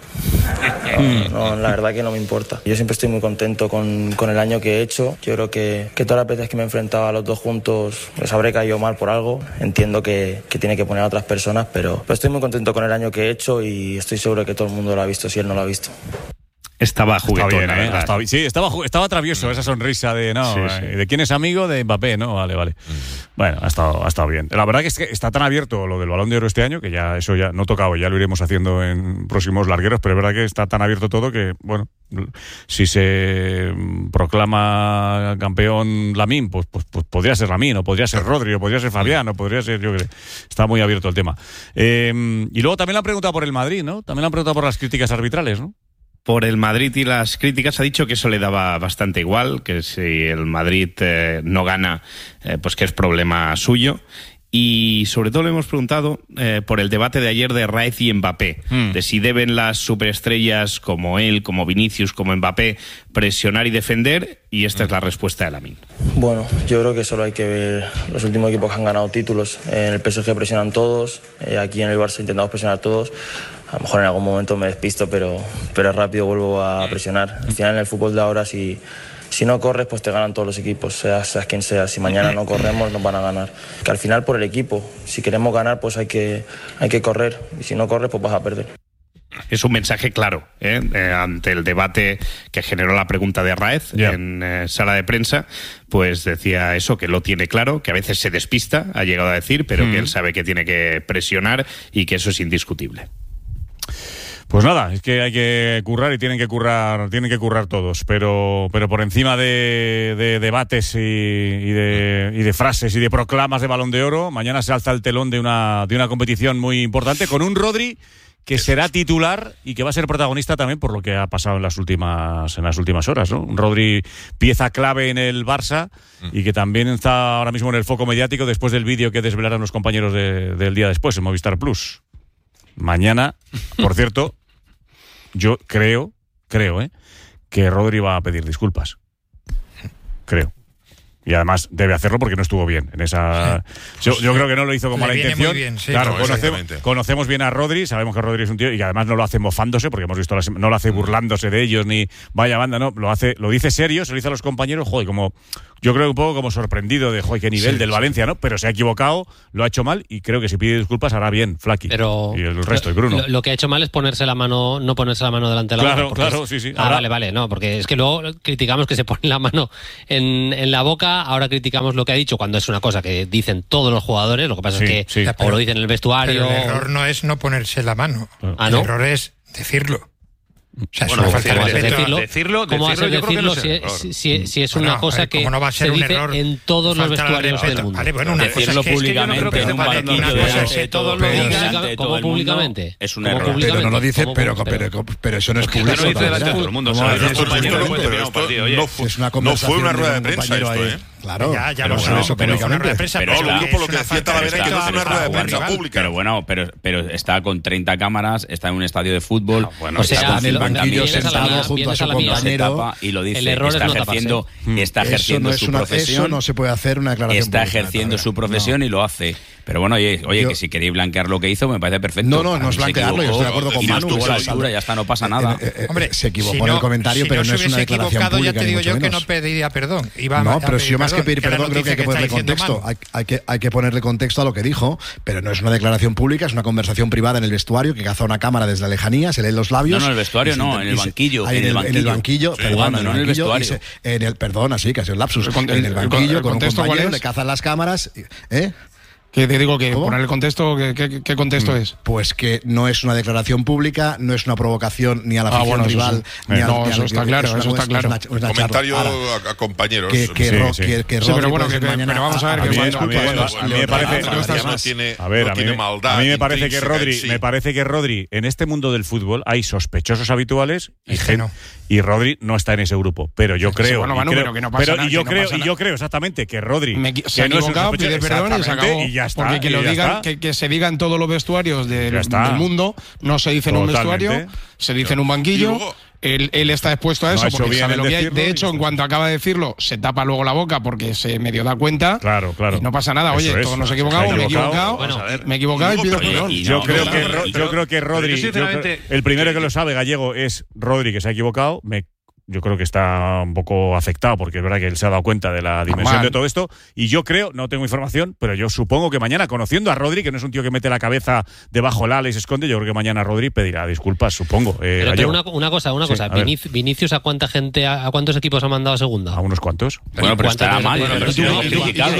No, no, la verdad que no me importa. Yo siempre estoy muy contento con, con el año que he hecho. Yo creo que, que todas las veces que me enfrentaba a los dos juntos les habré caído mal por algo. Entiendo que, que tiene que poner a otras personas, pero, pero estoy muy contento con el año que he hecho y estoy seguro que todo el mundo lo ha visto si él no lo ha visto. Estaba juguetón, bien, ¿eh? Estaba, sí, estaba, estaba travieso mm. esa sonrisa de, no, sí, sí. ¿de quién es amigo? De Mbappé, ¿no? Vale, vale. Mm. Bueno, ha estado, ha estado bien. La verdad que es que está tan abierto lo del Balón de Oro este año, que ya eso ya no tocaba, ya lo iremos haciendo en próximos largueros, pero es verdad que está tan abierto todo que, bueno, si se proclama campeón Lamine, pues, pues, pues podría ser Lamine, o podría ser Rodri, o podría ser Fabián, o podría ser, yo creo, está muy abierto el tema. Eh, y luego también le han preguntado por el Madrid, ¿no? También le han preguntado por las críticas arbitrales, ¿no? Por el Madrid y las críticas ha dicho que eso le daba bastante igual, que si el Madrid eh, no gana, eh, pues que es problema suyo. Y sobre todo le hemos preguntado eh, por el debate de ayer de Raez y Mbappé, mm. de si deben las superestrellas como él, como Vinicius, como Mbappé, presionar y defender, y esta mm. es la respuesta de Lamine. Bueno, yo creo que solo hay que ver los últimos equipos que han ganado títulos. En el P S G presionan todos, eh, aquí en el Barça intentamos presionar todos. A lo mejor en algún momento me despisto, pero, pero rápido vuelvo a presionar. Al final en el fútbol de ahora, si, si no corres, pues te ganan todos los equipos, seas, seas quien sea. Si mañana no corremos, nos van a ganar. Que al final por el equipo, si queremos ganar, pues hay que, hay que correr. Y si no corres, pues vas a perder. Es un mensaje claro, ¿eh? Eh, ante el debate que generó la pregunta de Raez yeah. en eh, sala de prensa, pues decía eso, que lo tiene claro, que a veces se despista, ha llegado a decir, pero mm. que él sabe que tiene que presionar y que eso es indiscutible. Pues nada, es que hay que currar y tienen que currar, tienen que currar todos, pero, pero por encima de, de debates y, y, de, y de frases y de proclamas de Balón de Oro, mañana se alza el telón de una, de una competición muy importante con un Rodri que será titular y que va a ser protagonista también por lo que ha pasado en las últimas, en las últimas horas, ¿no? Un Rodri pieza clave en el Barça y que también está ahora mismo en el foco mediático después del vídeo que desvelaron los compañeros de, del día después en Movistar Plus. Mañana, por cierto, yo creo creo, ¿eh? que Rodri va a pedir disculpas. Creo. Y además debe hacerlo porque no estuvo bien en esa. Yo, yo creo que no lo hizo con mala intención. Bien, sí, claro, no, conocemos, conocemos bien a Rodri, sabemos que Rodri es un tío y que además no lo hace mofándose, porque hemos visto la, no lo hace burlándose de ellos ni vaya banda, no, lo hace, lo dice serio, se lo dice a los compañeros, joder, como yo creo un poco como sorprendido de joder, qué nivel sí, del sí. Valencia, ¿no? Pero se ha equivocado, lo ha hecho mal y creo que si pide disculpas hará bien, Flaky. Pero y el resto, y Bruno. Lo, lo que ha hecho mal es ponerse la mano, no ponerse la mano delante de la claro, boca. Claro, es, sí, sí. Ah, ahora, vale, vale, no, porque es que luego criticamos que se pone la mano en, en la boca, ahora criticamos lo que ha dicho cuando es una cosa que dicen todos los jugadores, lo que pasa sí, es que sí. o pero, lo dicen en el vestuario. Pero el error no es no ponerse la mano, ¿Ah, el no? error es decirlo. O sea, bueno, es una falta de decirlo, decirlo, ¿cómo decirlo, decirlo, yo creo que no si, es si, si, si es bueno, una cosa ver, que no va a ser se un dice error, en todos los vestuarios del mundo? Vale, bueno, una decirlo cosa es que, públicamente, es que yo no creo que un una cosa es que todos lo digan. ¿Cómo públicamente? Es un error. Pero no lo dice, pero, pero, pero eso no es público. No lo dice delante de todo el mundo. No fue una rueda de prensa esto, ¿eh? Claro, ya, ya pero lo bueno, eso pero una rueda de prensa. Pero no, está, lo está, lo que decía Talavera es que no es una rueda de prensa pública. Pero bueno, pero, pero está con treinta cámaras, está en un estadio de fútbol, no, bueno, o sea, está en el banquillo sentado junto a su compañero y lo dice, el error está es ejerciendo, está ejerciendo no su una, profesión. Eso no se puede hacer una declaración Está pública, ejerciendo su profesión no. y lo hace. Pero bueno, oye, oye yo, que si queréis blanquear lo que hizo, me parece perfecto. No, no, no es blanquearlo, yo estoy de acuerdo con Manu. Y no estuvo a la altura, ya está, no pasa nada. Eh, eh, Hombre, se equivocó si no, en el comentario, si pero no, no es una declaración pública. Ya te digo yo menos. que no pediría perdón. Iba no, a, pero a si yo más que pedir perdón, creo que hay que ponerle contexto. Hay, hay, que, hay que ponerle contexto a lo que dijo, pero no es una declaración pública, es una conversación privada en el vestuario que caza una cámara desde la lejanía, se leen los labios. No, no, en el vestuario no, en el banquillo. En el banquillo. En el banquillo, perdón, no en el vestuario. En el, perdón, así, casi un lapsus. En el banquillo, con un compañero, le cazan las cámaras. ¿Eh? Que te digo que ¿Cómo? Poner el contexto, ¿qué, qué, qué contexto mm. es? Pues que no es una declaración pública, no es una provocación ni a la afición ah, bueno, rival, sí. ni eh, a No, ni eso a está claro, eso está claro. Una, una comentario a, a compañeros. Que, que, sí, ro, sí. que, que sí, pero bueno, que, que, pero vamos a ver, a que mí, cuando, a mí, cuando, a mí me parece, no tiene, a ver, no a mí, tiene maldad. A mí me parece que Rodri, sí. me parece que Rodri, en este mundo del fútbol hay sospechosos habituales y es gente. No. Y Rodri no está en ese grupo, pero yo creo, sí, bueno, Manu, creo pero que no pasa pero nada, y yo que no creo pasa y nada. yo creo exactamente que Rodri me, que se ha no equivocado, pide perdón y se acabó. Y ya está, porque que lo digan, que, que se diga en todos los vestuarios de, del mundo, no se dice en un vestuario, se dice en un banquillo. Él, él está expuesto a eso no, porque sabe lo que hay. De hecho, en cuanto acaba de decirlo, se tapa luego la boca porque se medio da cuenta. Claro, claro. Y no pasa nada. Oye, es, todos nos equivocamos, me he equivocado. Bueno, me he equivocado y pido perdón. Yo creo que yo creo que Rodri, yo creo, el primero que lo sabe gallego es Rodri, que se ha equivocado. Me Yo creo que está un poco afectado porque es verdad que él se ha dado cuenta de la dimensión Normal. de todo esto y yo creo, no tengo información, pero yo supongo que mañana, conociendo a Rodri, que no es un tío que mete la cabeza debajo del ala y se esconde, yo creo que mañana Rodri pedirá disculpas, supongo. Eh, pero, pero una, una cosa, una sí, cosa, Vinic, Vinicius, ¿a cuánta gente, a, a cuántos equipos ha mandado a segunda? A unos cuantos. Bueno, pero está mal, pero si lo hemos criticado,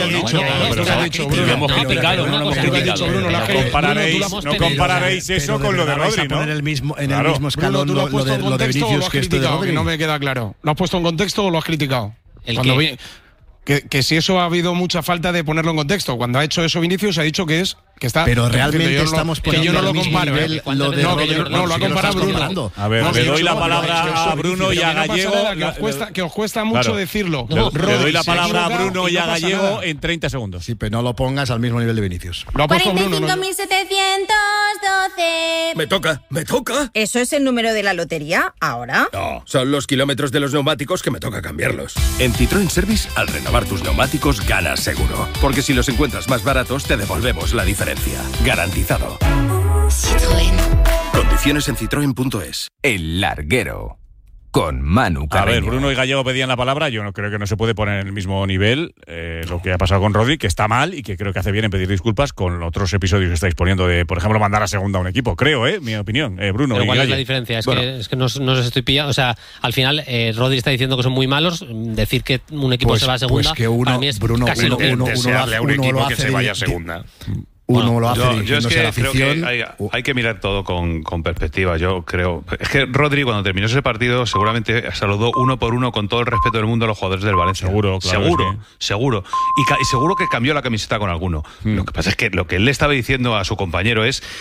¿no? No compararéis, no compararéis eso con lo de Rodri, ¿no? En el mismo escalón lo de Vinicius que esto de Rodri. No me queda claro. ¿Lo has puesto en contexto o lo has criticado? ¿El Cuando qué? Vi, que, que si eso ha habido mucha falta de ponerlo en contexto. Cuando ha hecho eso Vinicius ha dicho que es que está. Pero realmente yo estamos lo, poniendo que yo no al lo mismo comparo. nivel ¿eh? lo de no, que Rodri, yo, no, lo ha si comparado lo Bruno. A ver, no, le si doy la no, palabra no, a Bruno y a Gallego. Nada, que, os cuesta, que os cuesta mucho claro. decirlo. No, le doy la palabra a Bruno y a no Gallego en treinta segundos. Sí, pero no lo pongas al mismo nivel de Vinicius. Lo ha puesto cuarenta y Bruno. cinco mil setecientos doce. Me toca, me toca. ¿Eso es el número de la lotería ahora? No, son los kilómetros de los neumáticos que me toca cambiarlos. En Citroën Service, al renovar tus neumáticos, ganas seguro. Porque si los encuentras más baratos, te devolvemos la diferencia. Garantizado. Citroën. Condiciones en citroen punto es. El Larguero. Con Manu Carreño. A ver, Bruno y Gallego pedían la palabra. Yo no creo que no se puede poner en el mismo nivel eh, lo que ha pasado con Rodri, que está mal y que creo que hace bien en pedir disculpas con otros episodios que estáis poniendo de, por ejemplo, mandar a segunda a un equipo. Creo, ¿eh? Mi opinión. Eh, Bruno Pero y ¿cuál Gallego. es la diferencia? Es, bueno. que, es que no, no os estoy pillando. O sea, al final, eh, Rodri está diciendo que son muy malos. Decir que un equipo pues, se va a segunda, pues que uno, para mí es Bruno, casi uno, lo mismo. uno, uno, a un equipo que se vaya a segunda. Uno bueno, lo hace yo, yo es que a la afición. Creo que hay, hay que mirar todo con, con perspectiva, yo creo. Es que Rodri, cuando terminó ese partido, seguramente saludó uno por uno con todo el respeto del mundo a los jugadores del Valencia. Seguro, claro. Seguro, es que... seguro. Y, ca- y seguro que cambió la camiseta con alguno. Mm. Lo que pasa es que lo que él le estaba diciendo a su compañero es: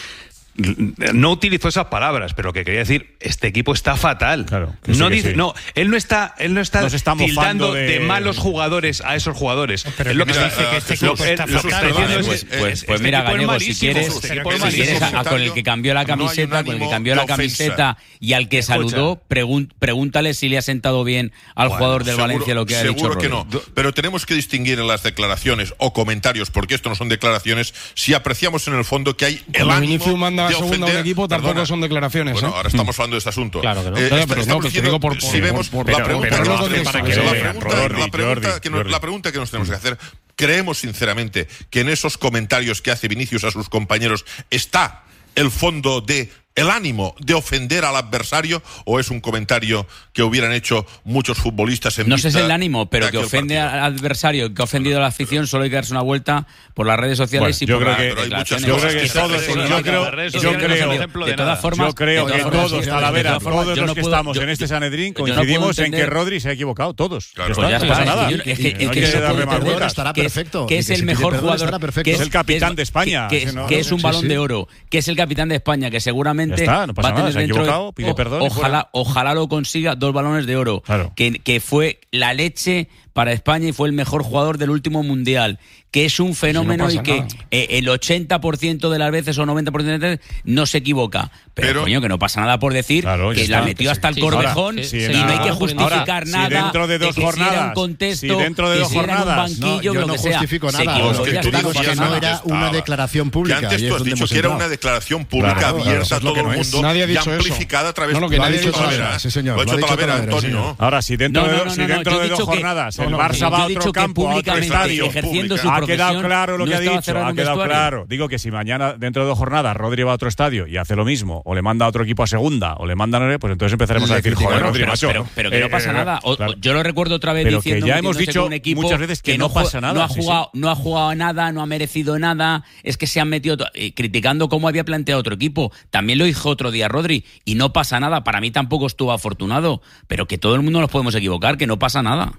no utilizó esas palabras, pero lo que quería decir, este equipo está fatal. Claro, no sí, dice, sí. no, él no está, él no está, no está tildando de... de malos jugadores a esos jugadores. Pero es lo que no se dice que este lo- equipo él- está lo que está fatal. diciendo Vale, es, pues, eh, pues, este pues mira, equipo es Gallego, si malísimo, quieres, este si equipo es quieres malísimo. a- con el que cambió la No hay un camiseta, con el que ánimo cambió la de ofensa. camiseta y al que Escucha. saludó, pregun- pregúntale si le ha sentado bien al Bueno, jugador del seguro- Valencia lo que ha dicho Seguro que Rodri. no. Pero tenemos que distinguir en las declaraciones o comentarios, porque esto no son declaraciones, si apreciamos en el fondo que hay el Cuando ánimo Vinicius manda de a segunda a un ofender. equipo, tampoco Perdona. son declaraciones. Bueno, ¿eh? ahora estamos hablando de este asunto. Claro que no. Eh, Claro, está- pero no, estamos que te diciendo, digo por- si por- vemos por- la pero- pregunta pero que no nos lo tenemos- contestes, la Jordi, pregunta- Jordi, la pregunta Jordi, que nos- Jordi. la pregunta que nos tenemos que hacer, ¿creemos sinceramente que en esos comentarios que hace Vinicius a sus compañeros está el fondo de el ánimo de ofender al adversario, o es un comentario que hubieran hecho muchos futbolistas en No sé si vista es el ánimo, pero de que aquel ofende partido? al adversario, que ha ofendido a la afición, solo hay que darse una vuelta por las redes sociales Bueno, y yo por creo las que- pero hay muchas declaraciones. Yo cosas creo que que se todos, hacen yo en la- creo, las redes yo sociales no creo, son ejemplo de de todas nada. formas, yo creo de que todas formas, todos, yo- Talavera, de todas formas, todos yo los no que puedo- estamos yo- en este Sanedrín yo no puedo coincidimos en que entender- Rodri se ha equivocado, todos. Claro. Ya Pues ya está, no pasa está, nada. es que yo- es que- Y es no hay que que eso puede darle más entender, vueltas. estará que es- perfecto. que Y es que el si pide mejor perdón jugador, estará perfecto. que Es el capitán que de España, que, ese es- no- que es un sí, balón sí. de oro, que es el capitán de España, que seguramente Ya está, no pasa va a nada, tener se ha dentro de- equivocado, pide o- perdón y ojalá, ojalá lo consiga, dos balones de oro, Claro. que, que fue la leche para España y fue el mejor jugador del último mundial, que es un fenómeno pasa y que nada. eh, el ochenta por ciento de las veces o noventa por ciento de las veces no se equivoca. Pero, Pero- coño, que no pasa nada por decir Claro, ya que está. la metió hasta el Sí, Corvejón ahora, y sí, sí, no hay ahora, que justificar ahora, si nada. dentro de dos que si era jornadas, un contexto, si dentro de que dos si era en un jornadas, banquillo, No, yo lo no que sea. justifico Se nada. equivocó, Es que ya tú está, dices no que pasa no nada. era una Estaba. declaración Que pública. antes y tú es has donde dicho hemos que era entrado. una declaración pública Claro, claro, abierta eso a es lo todo que el no es. mundo Nadie ha y dicho eso. amplificada a través No, lo de que Lo ha nadie dicho ha dicho Talavera, eso. sí señor. Lo ha Lo ha dicho dicho Talavera, Talavera, sí, Antonio. señor. Ahora, si dentro No, no, de, no, si no, no, dentro yo he de dos dicho que- jornadas no, el no, Barça yo va a he otro dicho que campo, a otro públicamente, estadio, ejerciendo pública. su ha quedado profesión, claro lo no que ha estaba dicho, cerrado ha en un quedado vestuario. claro. Digo que si mañana, dentro de dos jornadas, Rodri va a otro estadio y hace lo mismo, o le manda a otro equipo a segunda, o le manda a pues entonces empezaremos a Le decir, critican, joder, ¿no? Rodri, pero, macho. pero, pero que no Eh, pasa eh, nada. O- claro. o- yo lo recuerdo otra vez Pero que diciendo ya hemos metiéndose dicho con un equipo muchas veces que no jue- pasa nada, No ha sí, jugado, no ha jugado nada, no ha merecido nada. Es que se han metido to- eh, criticando cómo había planteado otro equipo. También lo dijo otro día Rodri y no pasa nada. Para mí tampoco estuvo afortunado, pero que todo el mundo nos podemos equivocar, que no pasa nada.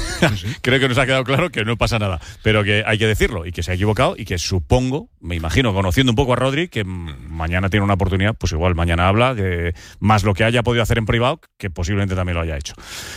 Creo que nos ha quedado claro que no pasa nada, pero que hay que decirlo y que se ha equivocado y que supongo, me imagino, conociendo un poco a Rodri, que mm, mañana tiene una oportunidad, pues igual mañana habla, de más lo que haya podido hacer en privado, que posiblemente también lo haya hecho.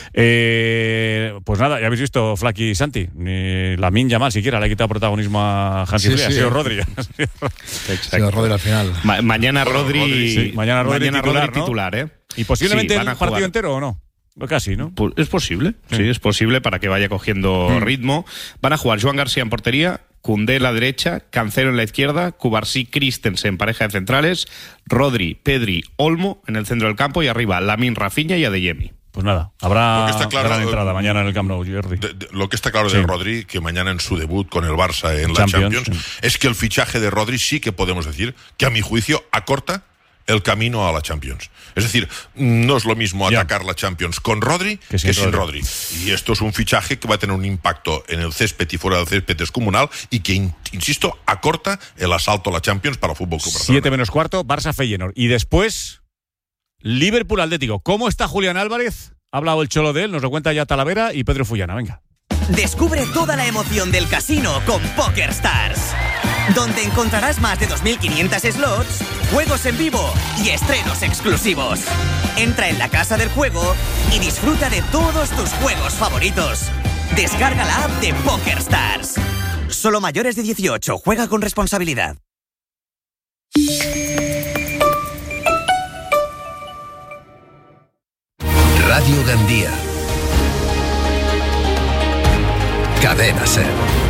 Eh, pues nada, ya habéis visto Flaky y Santi, ni Lamine Yamal siquiera le ha quitado protagonismo a Hansi Sí, Flick, ha sí. sido Rodri. Sí, Rodri al final. Ma- mañana Bueno, Rodri, Rodri, sí, mañana Rodri titular, ¿no? titular, ¿eh? Y posiblemente Sí, van el a partido jugar. entero o no. Casi, ¿no? Pu- Es posible, sí. Sí. es posible para que vaya cogiendo Mm. ritmo. Van a jugar Joan García en portería, Koundé en la derecha, Cancelo en la izquierda, Cubarsí, Christensen, pareja de centrales, Rodri, Pedri, Olmo en el centro del campo y arriba Lamine, Rafinha y Adeyemi. Pues nada, habrá Lo que está claro, gran entrada eh, mañana en el Camp Nou, Jordi. De- de- lo que está claro Sí. de Rodri, que mañana en su debut con el Barça en la Champions, Champions, sí. es que el fichaje de Rodri sí que podemos decir que a mi juicio acorta el camino a la Champions. Es decir, no es lo mismo Ya. atacar la Champions con Rodri Que que sin sin, Rodri. Rodri. Y esto es un fichaje que va a tener un impacto en el césped y fuera del césped descomunal y que, in- insisto, acorta el asalto a la Champions para el Fútbol Club Barcelona. Siete menos cuarto, Barça Feyenoord. Y después, Liverpool Atlético. ¿Cómo está Julián Álvarez? Ha hablado el cholo de él, nos lo cuenta ya Talavera y Pedro Fullana. Venga. Descubre toda la emoción del casino con PokerStars, donde encontrarás más de dos mil quinientos slots, juegos en vivo y estrenos exclusivos. Entra en la casa del juego y disfruta de todos tus juegos favoritos. Descarga la app de PokerStars. Solo mayores de dieciocho. Juega con responsabilidad. Radio Gandía. Cadena Ser.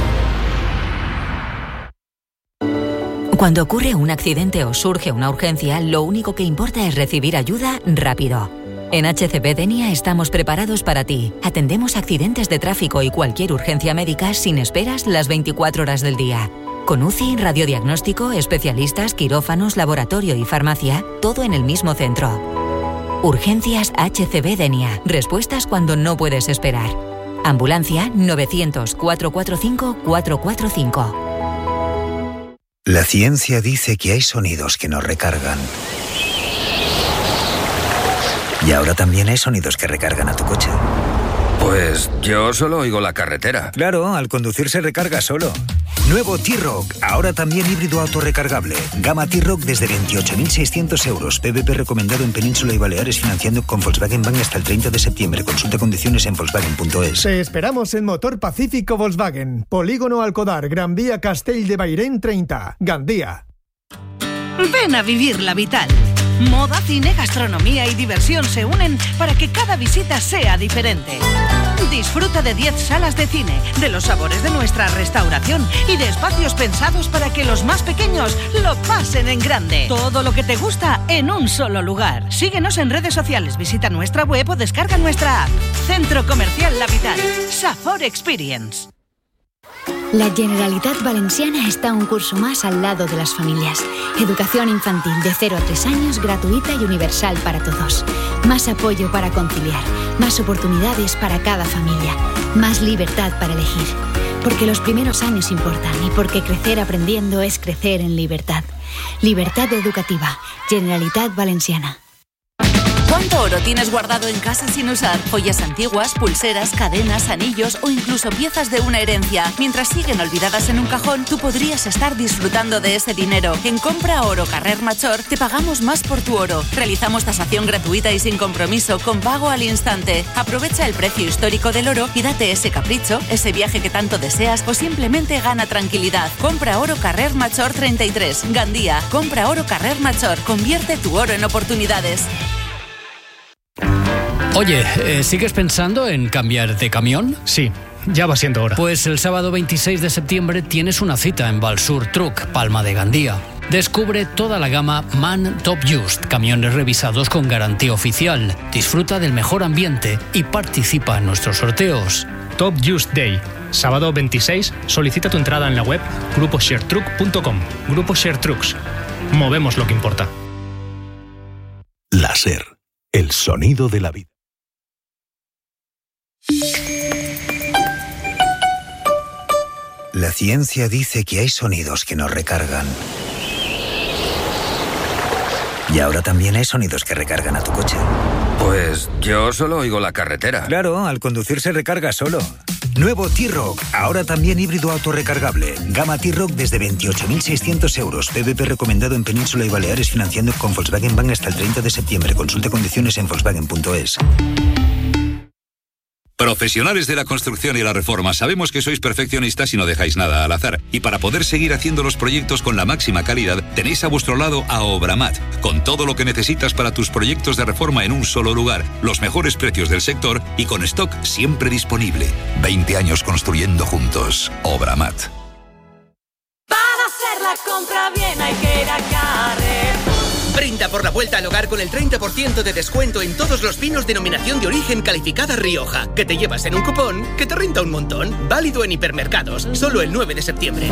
Cuando ocurre un accidente o surge una urgencia, lo único que importa es recibir ayuda rápido. En H C B Denia estamos preparados para ti. Atendemos accidentes de tráfico y cualquier urgencia médica sin esperas las veinticuatro horas del día. Con U C I, radiodiagnóstico, especialistas, quirófanos, laboratorio y farmacia, todo en el mismo centro. Urgencias H C B Denia. Respuestas cuando no puedes esperar. Ambulancia novecientos, cuatrocientos cuarenta y cinco, cuatrocientos cuarenta y cinco. La ciencia dice que hay sonidos que nos recargan. Y ahora también hay sonidos que recargan a tu coche. Pues yo solo oigo la carretera. Claro, al conducir se recarga solo. Nuevo T-Roc, ahora también híbrido autorrecargable. Gama T-Roc desde veintiocho mil seiscientos euros. P V P recomendado en Península y Baleares, financiando con Volkswagen Bank hasta el treinta de septiembre. Consulta condiciones en Volkswagen punto es. Te esperamos en Motor Pacífico Volkswagen. Polígono Alcodar, Gran Vía Castell de Bairén treinta, Gandía. Ven a vivir la Vital. Moda, cine, gastronomía y diversión se unen para que cada visita sea diferente. Disfruta de diez salas de cine, de los sabores de nuestra restauración y de espacios pensados para que los más pequeños lo pasen en grande. Todo lo que te gusta en un solo lugar. Síguenos en redes sociales, visita nuestra web o descarga nuestra app. Centro Comercial La Vital. Safor Experience. La Generalitat Valenciana está un curso más al lado de las familias. Educación infantil de cero a tres años, gratuita y universal para todos. Más apoyo para conciliar, más oportunidades para cada familia, más libertad para elegir. Porque los primeros años importan y porque crecer aprendiendo es crecer en libertad. Libertad educativa. Generalitat Valenciana. ¿Cuánto oro tienes guardado en casa sin usar? Joyas antiguas, pulseras, cadenas, anillos o incluso piezas de una herencia. Mientras siguen olvidadas en un cajón, tú podrías estar disfrutando de ese dinero. En Compra Oro Carrer Major te pagamos más por tu oro. Realizamos tasación gratuita y sin compromiso, con pago al instante. Aprovecha el precio histórico del oro y date ese capricho, ese viaje que tanto deseas o simplemente gana tranquilidad. Compra Oro Carrer Major treinta y tres, Gandía. Compra Oro Carrer Major. Convierte tu oro en oportunidades. Oye, eh, ¿sigues pensando en cambiar de camión? Sí, ya va siendo hora. Pues el sábado veintiséis de septiembre tienes una cita en Valsur Truck, Palma de Gandía. Descubre toda la gama MAN Top Just, camiones revisados con garantía oficial. Disfruta del mejor ambiente y participa en nuestros sorteos. Top Just Day, sábado veintiséis, solicita tu entrada en la web grupo share truck punto com. Grupo Share Trucks, movemos lo que importa. Láser, el sonido de la vida. La ciencia dice que hay sonidos que nos recargan. Y ahora también hay sonidos que recargan a tu coche. Pues yo solo oigo la carretera. Claro, al conducir se recarga solo. Nuevo T-Roc, ahora también híbrido autorrecargable. Gama T-Roc desde veintiocho mil seiscientos euros. P V P recomendado en Península y Baleares, financiando con Volkswagen Bank hasta el treinta de septiembre. Consulta condiciones en Volkswagen punto es. Profesionales de la construcción y la reforma, sabemos que sois perfeccionistas y no dejáis nada al azar. Y para poder seguir haciendo los proyectos con la máxima calidad, tenéis a vuestro lado a Obramat, con todo lo que necesitas para tus proyectos de reforma en un solo lugar, los mejores precios del sector y con stock siempre disponible. veinte años construyendo juntos. Obramat. Para hacer la compra bien hay que ir a Carrefour. Brinda por la vuelta al hogar con el treinta por ciento de descuento en todos los vinos denominación de origen calificada Rioja, que te llevas en un cupón que te renta un montón. Válido en hipermercados, solo el nueve de septiembre.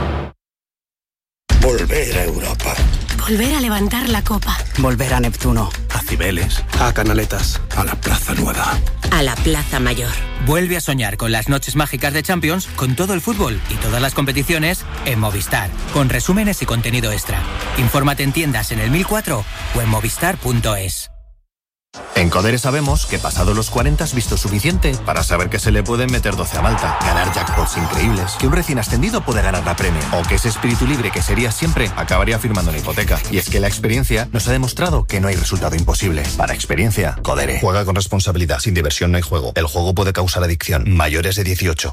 Volver a Europa. Volver a levantar la copa. Volver a Neptuno. A Cibeles. A Canaletas. A la Plaza Nueva. A la Plaza Mayor. Vuelve a soñar con las noches mágicas de Champions, con todo el fútbol y todas las competiciones en Movistar, con resúmenes y contenido extra. Infórmate en tiendas en el mil cuatro o en movistar punto es. En Codere sabemos que pasado los cuarenta has visto suficiente para saber que se le pueden meter doce a Malta, ganar jackpots increíbles, que un recién ascendido puede ganar la Premier, o que ese espíritu libre que sería siempre acabaría firmando una hipoteca. Y es que la experiencia nos ha demostrado que no hay resultado imposible. Para experiencia, Codere. Juega con responsabilidad, sin diversión no hay juego. El juego puede causar adicción. Mayores de dieciocho.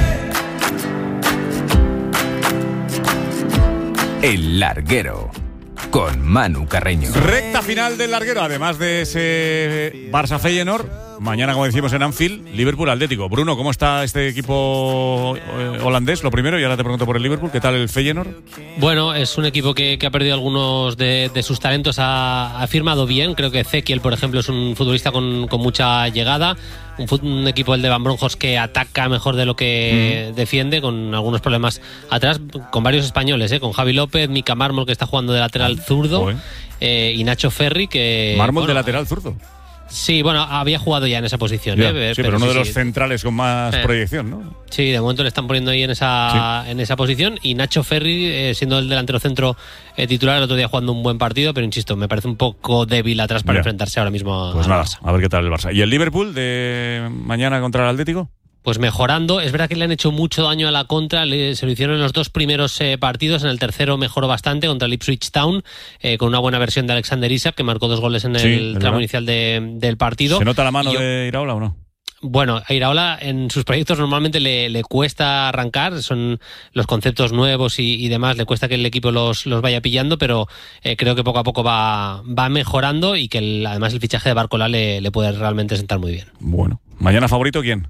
El Larguero, con Manu Carreño. Recta final del Larguero, además de ese Barça Feyenoord. Mañana, como decimos, en Anfield, Liverpool Atlético. Bruno, ¿cómo está este equipo eh, holandés? Lo primero, y ahora te pregunto por el Liverpool. ¿Qué tal el Feyenoord? Bueno, es un equipo que, que ha perdido algunos de, de sus talentos. Ha, ha firmado bien. Creo que Ezequiel, por ejemplo, es un futbolista con, con mucha llegada. Un, un equipo, el de Van Bronckhorst, que ataca mejor de lo que mm. defiende, con algunos problemas atrás, con varios españoles, ¿eh? Con Javi López, Mika Mármol, que está jugando de lateral zurdo, eh, y Nacho Ferri, que... Mármol bueno, de lateral zurdo. Sí, bueno, había jugado ya en esa posición. Ya, ¿eh? Sí, pero, pero uno sí, de los sí. centrales con más eh. proyección, ¿no? Sí, de momento le están poniendo ahí en esa, sí. en esa posición. Y Nacho Ferri, eh, siendo el delantero centro eh, titular, el otro día jugando un buen partido, pero insisto, me parece un poco débil atrás para ya. enfrentarse ahora mismo a, pues al nada, Barça. A ver qué tal el Barça. ¿Y el Liverpool de mañana contra el Atlético? Pues mejorando, es verdad que le han hecho mucho daño a la contra, le, se lo hicieron en los dos primeros eh, partidos, en el tercero mejoró bastante contra el Ipswich Town, eh, con una buena versión de Alexander Isak, que marcó dos goles en sí, el tramo verdad. inicial de, del partido. ¿Se nota la mano yo, de Iraola o no? Bueno, a Iraola en sus proyectos normalmente le, le cuesta arrancar, son los conceptos nuevos y, y demás, le cuesta que el equipo los, los vaya pillando, pero eh, creo que poco a poco va, va mejorando y que el, además el fichaje de Barcola le, le puede realmente sentar muy bien. Bueno, ¿mañana favorito quién?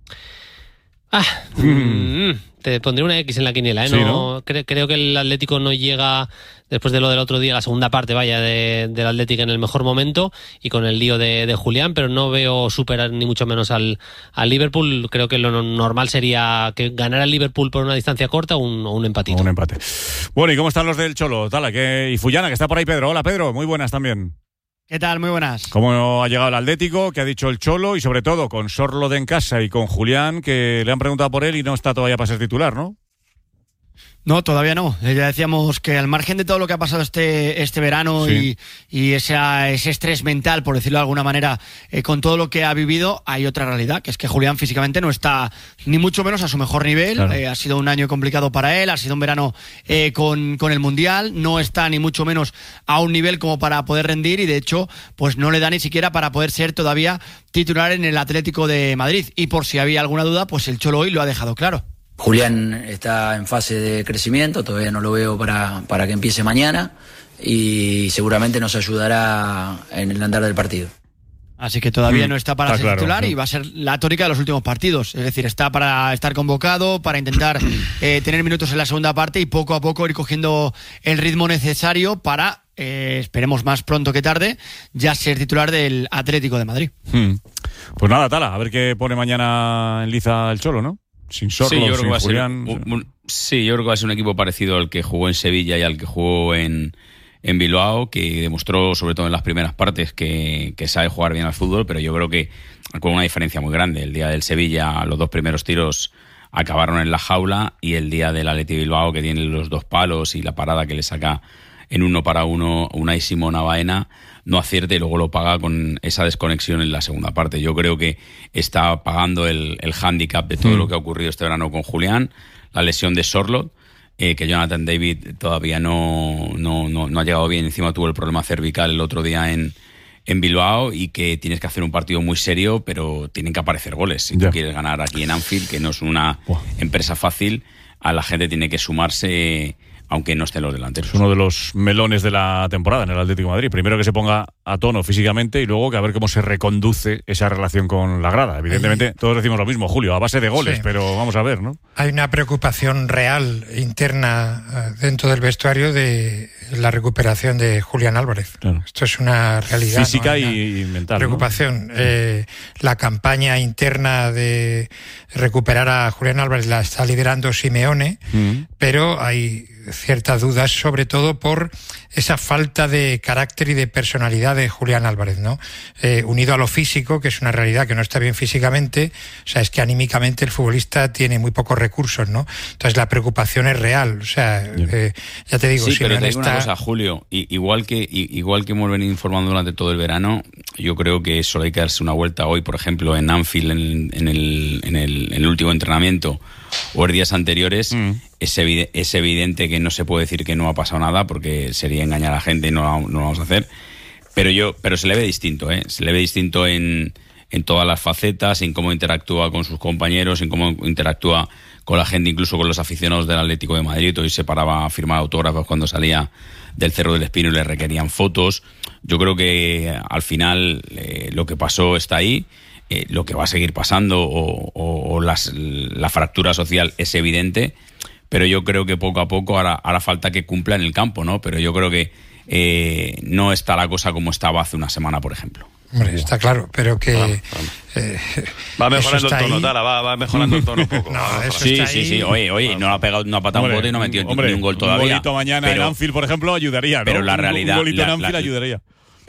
Ah, mm. te pondré una X en la quiniela, ¿eh? Sí, no, ¿no? Cre- creo que el Atlético no llega, después de lo del otro día, la segunda parte, vaya, de, del Atlético en el mejor momento y con el lío de, de Julián, pero no veo superar ni mucho menos al, al Liverpool. Creo que lo normal sería que ganara el Liverpool por una distancia corta o un, o un empatito. Un empate. Bueno, ¿y cómo están los del Cholo? Tala, que, y Fullana, que está por ahí, Pedro. Hola, Pedro, muy buenas también. ¿Qué tal? Muy buenas. ¿Cómo ha llegado el Atlético? ¿Qué ha dicho el Cholo? Y sobre todo con Sorloth en casa y con Julián, que le han preguntado por él y no está todavía para ser titular, ¿no? No, todavía no. Ya decíamos que al margen de todo lo que ha pasado este, este verano sí. y, y esa, ese estrés mental, por decirlo de alguna manera, eh, con todo lo que ha vivido, hay otra realidad, que es que Julián físicamente no está ni mucho menos a su mejor nivel. Claro. Eh, ha sido un año complicado para él, ha sido un verano eh, con, con el Mundial, no está ni mucho menos a un nivel como para poder rendir y de hecho pues no le da ni siquiera para poder ser todavía titular en el Atlético de Madrid. Y por si había alguna duda, pues el Cholo hoy lo ha dejado claro. Julián está en fase de crecimiento, todavía no lo veo para, para que empiece mañana y seguramente nos ayudará en el andar del partido. Así que todavía mm, no está para está ser claro, titular sí. y va a ser la tónica de los últimos partidos. Es decir, está para estar convocado, para intentar eh, tener minutos en la segunda parte y poco a poco ir cogiendo el ritmo necesario para, eh, esperemos más pronto que tarde, ya ser titular del Atlético de Madrid. Mm. Pues nada, Tala, a ver qué pone mañana en liza el Cholo, ¿no? Sin Sorloth, sí, yo creo sin que va a Julián. Ser un, un, sí, yo creo que va a ser un equipo parecido al que jugó en Sevilla y al que jugó en, en Bilbao, que demostró, sobre todo en las primeras partes, que, que sabe jugar bien al fútbol, pero yo creo que con una diferencia muy grande. El día del Sevilla, los dos primeros tiros acabaron en la jaula, y el día del Athletic Bilbao, que tiene los dos palos y la parada que le saca en uno para uno Unai Simón a Baena, no acierte y luego lo paga con esa desconexión en la segunda parte. Yo creo que está pagando el, el hándicap de todo mm. lo que ha ocurrido este verano con Julián, la lesión de Sorloth, eh, que Jonathan David todavía no, no, no, no ha llegado bien, encima tuvo el problema cervical el otro día en, en Bilbao, y que tienes que hacer un partido muy serio, pero tienen que aparecer goles. Si yeah. tú quieres ganar aquí en Anfield, que no es una wow. empresa fácil, a la gente tiene que sumarse, aunque no estén los delanteros. Es uno de los melones de la temporada en el Atlético de Madrid. Primero que se ponga a tono físicamente y luego que a ver cómo se reconduce esa relación con la grada. Evidentemente, Ay. todos decimos lo mismo, Julio, a base de goles, sí. pero vamos a ver, ¿no? Hay una preocupación real interna dentro del vestuario de la recuperación de Julián Álvarez. Claro. Esto es una realidad. Física ¿no? y, y mental. Preocupación. ¿no? Eh, la campaña interna de recuperar a Julián Álvarez la está liderando Simeone, mm. pero hay ciertas dudas, sobre todo por esa falta de carácter y de personalidad de Julián Álvarez, ¿no? Eh, unido a lo físico, que es una realidad que no está bien físicamente, o sea, es que anímicamente el futbolista tiene muy pocos recursos, ¿no? Entonces la preocupación es real, o sea, eh, ya te digo, sí, si pero no te digo está... una cosa, Julio, y, igual que y, igual que hemos venido informando durante todo el verano, yo creo que solo hay que darse una vuelta hoy, por ejemplo, en Anfield, en, en, el, en, el, en el último entrenamiento, o en días anteriores, mm. es, evidente, es evidente que no se puede decir que no ha pasado nada, porque sería engañar a la gente y no, no lo vamos a hacer, pero yo pero se le ve distinto, ¿eh? Se le ve distinto en, en todas las facetas, en cómo interactúa con sus compañeros, en cómo interactúa con la gente, incluso con los aficionados del Atlético de Madrid. Hoy se paraba a firmar autógrafos cuando salía del Cerro del Espino y le requerían fotos. Yo creo que al final eh, lo que pasó está ahí. Eh, lo que va a seguir pasando o, o, o las, la fractura social es evidente, pero yo creo que poco a poco hará, hará falta que cumpla en el campo, ¿no? Pero yo creo que eh, no está la cosa como estaba hace una semana, por ejemplo. Hombre, está claro, pero que... Vamos, vamos. Eh, va mejorando el tono, ahí. Tala, va, va mejorando el tono un poco. No, eso sí, está sí, ahí. sí, oye, oye, no ha pegado, no ha patado hombre, un bote y no ha metido hombre, ni un gol todavía. Un golito mañana pero, en Anfield, por ejemplo, ayudaría, ¿no? Pero la realidad... Un golito la, en Anfield la, ayudaría.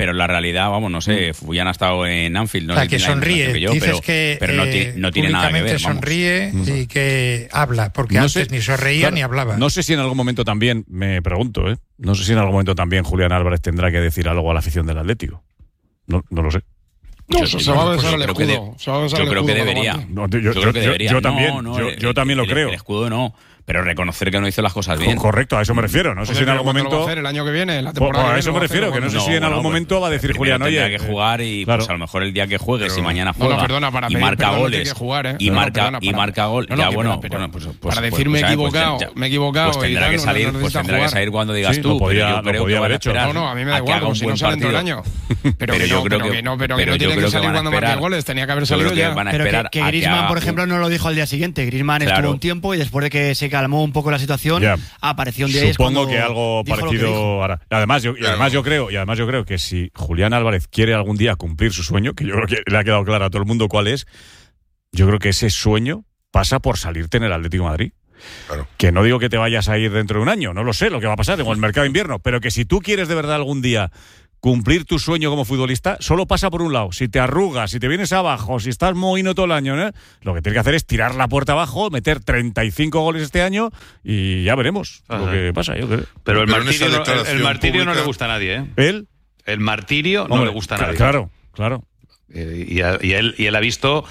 pero la realidad, vamos, no sé, Fullán ha estado en Anfield, no o sea, sé que sonríe, que yo, dices pero, que pero no, eh, tiene, no tiene nada que ver. Vamos. sonríe y que habla, porque no antes sé, ni sonreía claro, ni hablaba. No sé si en algún momento también, me pregunto, ¿eh? No sé si en algún momento también Julián Álvarez tendrá que decir algo a la afición del Atlético. No, no lo sé. No, yo, se va a besar el escudo. Yo creo que debería. No, yo, yo, yo creo que debería. Yo también, no, no, yo, yo también el, lo creo. El escudo no, pero reconocer que no hizo las cosas bien. Correcto, a eso me refiero. No sé si en algún momento. Lo va a hacer el año que viene, la temporada. Pues a eso me refiero, que no sé si en algún momento va a decir Julián, oye. Tendrá que jugar y pues a lo mejor el día que juegue, si mañana juega. No, perdona, para y marca goles. Y marca y marca gol. Ya bueno, para decirme he equivocado, me he equivocado. Pues tendrá que salir, pues tendrá que salir cuando digas tú. Lo podía haber hecho. No, no, a mí me da igual, como si no sale en todo el año. Pero yo creo que no, pero que no tiene que salir cuando marque goles, tenía que haber salido ya. Pero que Griezmann, por ejemplo, no lo dijo al día siguiente. Griezmann estuvo un tiempo y después de que se calmó un poco la situación, apareció un día. Supongo que algo parecido hará. Además, yo, y además yo creo, y además yo creo que si Julián Álvarez quiere algún día cumplir su sueño, que yo creo que le ha quedado claro a todo el mundo cuál es, yo creo que ese sueño pasa por salirte en el Atlético de Madrid. Claro. Que no digo que te vayas a ir dentro de un año, no lo sé lo que va a pasar en el mercado de invierno, pero que si tú quieres de verdad algún día cumplir tu sueño como futbolista, solo pasa por un lado. Si te arrugas, si te vienes abajo, si estás mohino todo el año, ¿eh? Lo que tienes que hacer es tirar la puerta abajo, meter treinta y cinco goles este año y ya veremos Ajá. lo que pasa. Yo creo. Pero el Pero martirio, no, el, el martirio pública... no le gusta a nadie, ¿eh? ¿Él? El martirio Hombre, no le gusta a nadie. Claro, claro. Eh, y, a, y, él, y él ha visto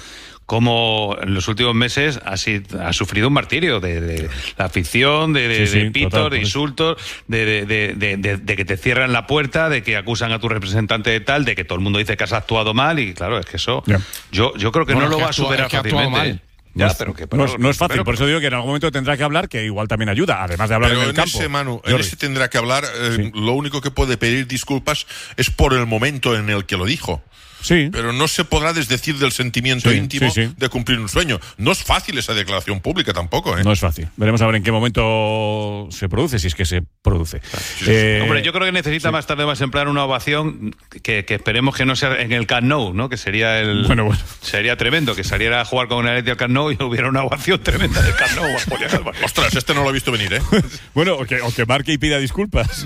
cómo en los últimos meses ha, ha sufrido un martirio de, de la afición, de, de, sí, sí, de pitos, total, de insultos, de, de, de, de, de que te cierran la puerta, de que acusan a tu representante de tal, de que todo el mundo dice que has actuado mal y claro, es que eso yeah. yo, yo creo que bueno, no lo va a superar es que fácilmente. Mal. Ya, no, pero que, pero, pero, no, es fácil, pero, por eso digo que en algún momento tendrá que hablar, que igual también ayuda, además de hablar pero en el en campo. Ese, Manu, en ese tendrá que hablar, eh, sí. Lo único que puede pedir disculpas es por el momento en el que lo dijo. Sí. Pero no se podrá desdecir del sentimiento sí, íntimo sí, sí. de cumplir un sueño. No es fácil esa declaración pública tampoco, ¿eh? No es fácil. Veremos a ver en qué momento se produce, si es que se produce. Sí, eh, hombre, yo creo que necesita sí. más tarde o más temprano una ovación que, que esperemos que no sea en el Camp Nou, ¿no? Que sería el bueno, bueno. sería tremendo, que saliera a jugar con el Atleti al Camp Nou y hubiera una ovación tremenda del Camp Nou. Ostras, este no lo he visto venir, ¿eh? Bueno, o que, o que marque y pida disculpas.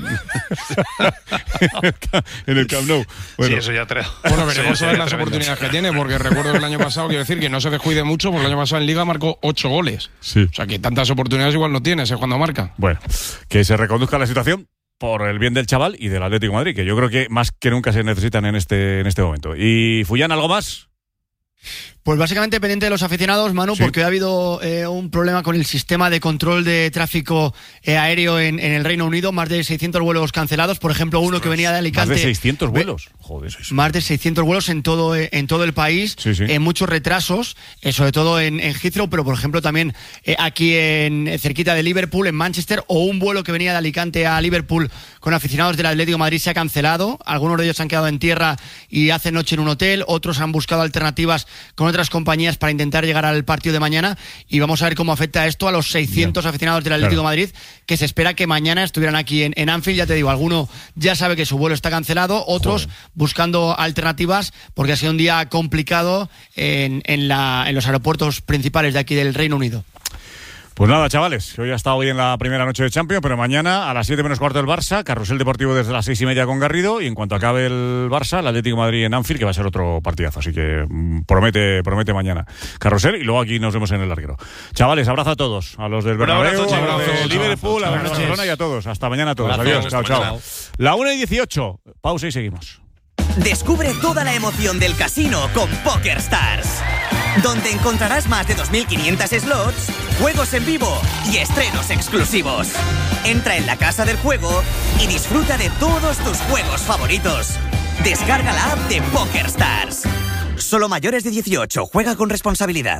En el Camp Nou. Bueno, sí, eso ya creo. Bueno, veremos a ver las oportunidades que tiene, porque recuerdo que el año pasado, quiero decir, que no se descuide mucho, porque el año pasado en Liga marcó ocho goles. Sí. O sea, que tantas oportunidades igual no tienes, ¿eh? Cuando marca. Bueno, que se reconduzca la situación por el bien del chaval y del Atlético de Madrid, que yo creo que más que nunca se necesitan en este, en este momento. ¿Y Fullán, algo más? Pues básicamente pendiente de los aficionados, Manu, sí. porque ha habido eh, un problema con el sistema de control de tráfico eh, aéreo en, en el Reino Unido, más de seiscientos vuelos cancelados, por ejemplo, uno que venía de Alicante. Más de seiscientos vuelos, joder. Más de seiscientos vuelos en todo, eh, en todo el país, sí, sí. en muchos retrasos, eh, sobre todo en, en Heathrow, pero por ejemplo también eh, aquí en cerquita de Liverpool, en Manchester, o un vuelo que venía de Alicante a Liverpool con aficionados del Atlético de Madrid se ha cancelado, algunos de ellos se han quedado en tierra y hacen noche en un hotel, otros han buscado alternativas con otras compañías para intentar llegar al partido de mañana y vamos a ver cómo afecta esto a los seiscientos yeah. aficionados del Atlético claro. de Madrid que se espera que mañana estuvieran aquí en, en Anfield. Ya te digo, alguno ya sabe que su vuelo está cancelado, otros Joder. buscando alternativas porque ha sido un día complicado en, en, la, en los aeropuertos principales de aquí del Reino Unido. Pues nada, chavales, hoy ha estado bien la primera noche de Champions, pero mañana a las siete menos cuarto del Barça, Carrusel Deportivo desde las seis y media con Garrido, y en cuanto acabe el Barça, el Atlético de Madrid en Anfield, que va a ser otro partidazo, así que mmm, promete promete mañana Carrusel, y luego aquí nos vemos en el larguero. Chavales, abrazo a todos, a los del Bernabéu, a los de Liverpool, a los de Barcelona y a todos. Hasta mañana a todos. Abrazo, adiós, chao, chao. La una y dieciocho, pausa y seguimos. Descubre toda la emoción del casino con PokerStars, donde encontrarás más de dos mil quinientos slots, juegos en vivo y estrenos exclusivos. Entra en la casa del juego y disfruta de todos tus juegos favoritos. Descarga la app de PokerStars. Solo mayores de dieciocho. Juega con responsabilidad.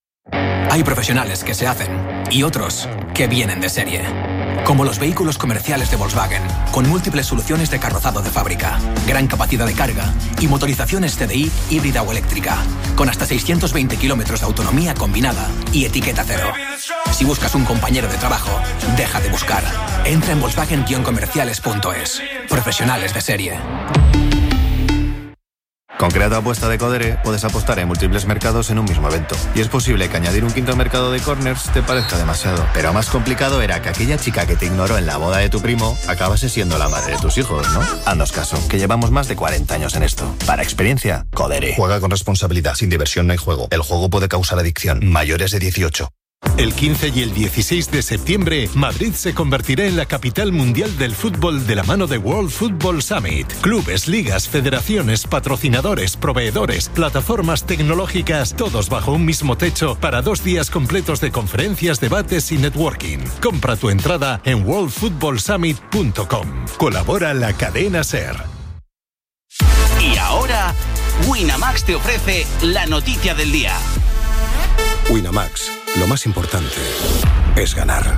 Hay profesionales que se hacen y otros que vienen de serie. Como los vehículos comerciales de Volkswagen, con múltiples soluciones de carrozado de fábrica, gran capacidad de carga y motorizaciones C D I híbrida o eléctrica, con hasta seiscientos veinte kilómetros de autonomía combinada y etiqueta cero. Si buscas un compañero de trabajo, deja de buscar. Entra en Volkswagen Comerciales punto es. Profesionales de serie. Con Crea tu apuesta de Codere puedes apostar en múltiples mercados en un mismo evento. Y es posible que añadir un quinto mercado de corners te parezca demasiado. Pero más complicado era que aquella chica que te ignoró en la boda de tu primo acabase siendo la madre de tus hijos, ¿no? Haznos caso, que llevamos más de cuarenta años en esto. Para experiencia, Codere. Juega con responsabilidad. Sin diversión no hay juego. El juego puede causar adicción. Mayores de dieciocho. El quince y el dieciséis de septiembre, Madrid se convertirá en la capital mundial del fútbol de la mano de World Football Summit. Clubes, ligas, federaciones, patrocinadores, proveedores, plataformas tecnológicas, todos bajo un mismo techo para dos días completos de conferencias, debates y networking. Compra tu entrada en world football summit punto com. Colabora la cadena SER. Y ahora, Winamax te ofrece la noticia del día. Winamax, lo más importante es ganar.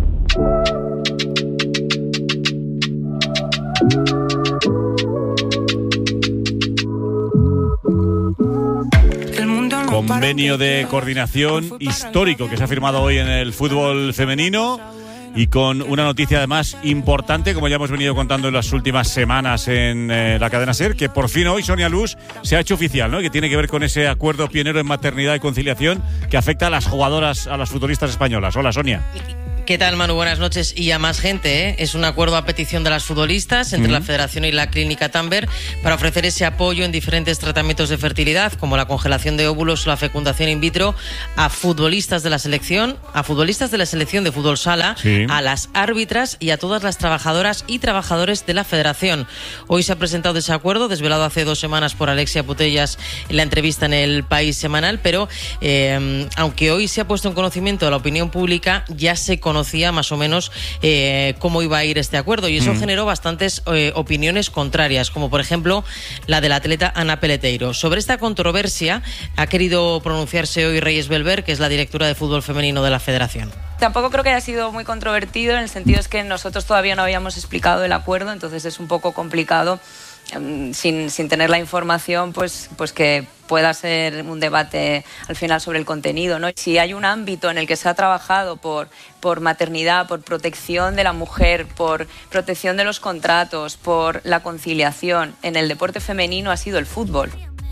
Convenio de coordinación histórico que se ha firmado hoy en el fútbol femenino y con una noticia además importante, como ya hemos venido contando en las últimas semanas en eh, la cadena SER, que por fin hoy Sonia Luz se ha hecho oficial, ¿no? Que tiene que ver con ese acuerdo pionero en maternidad y conciliación que afecta a las jugadoras, a las futbolistas españolas. Hola, Sonia. ¿Qué tal, Manu? Buenas noches. Y a más gente, ¿eh? Es un acuerdo a petición de las futbolistas entre uh-huh. la Federación y la Clínica Tamber para ofrecer ese apoyo en diferentes tratamientos de fertilidad, como la congelación de óvulos o la fecundación in vitro, a futbolistas de la selección, a futbolistas de la selección de fútbol sala, sí. a las árbitras y a todas las trabajadoras y trabajadores de la Federación. Hoy se ha presentado ese acuerdo, desvelado hace dos semanas por Alexia Putellas en la entrevista en El País Semanal, pero eh, aunque hoy se ha puesto en conocimiento de la opinión pública, ya se conoce conocía más o menos eh, cómo iba a ir este acuerdo y eso mm. generó bastantes eh, opiniones contrarias, como por ejemplo la del atleta Ana Peleteiro. Sobre esta controversia ha querido pronunciarse hoy Reyes Belver, que es la directora de fútbol femenino de la Federación. Tampoco creo que haya sido muy controvertido, en el sentido es que nosotros todavía no habíamos explicado el acuerdo, entonces es un poco complicado Sin, sin tener la información, pues, pues que pueda ser un debate al final sobre el contenido, ¿no? Si hay un ámbito en el que se ha trabajado por, por maternidad, por protección de la mujer, por protección de los contratos, por la conciliación en el deporte femenino, ha sido el fútbol.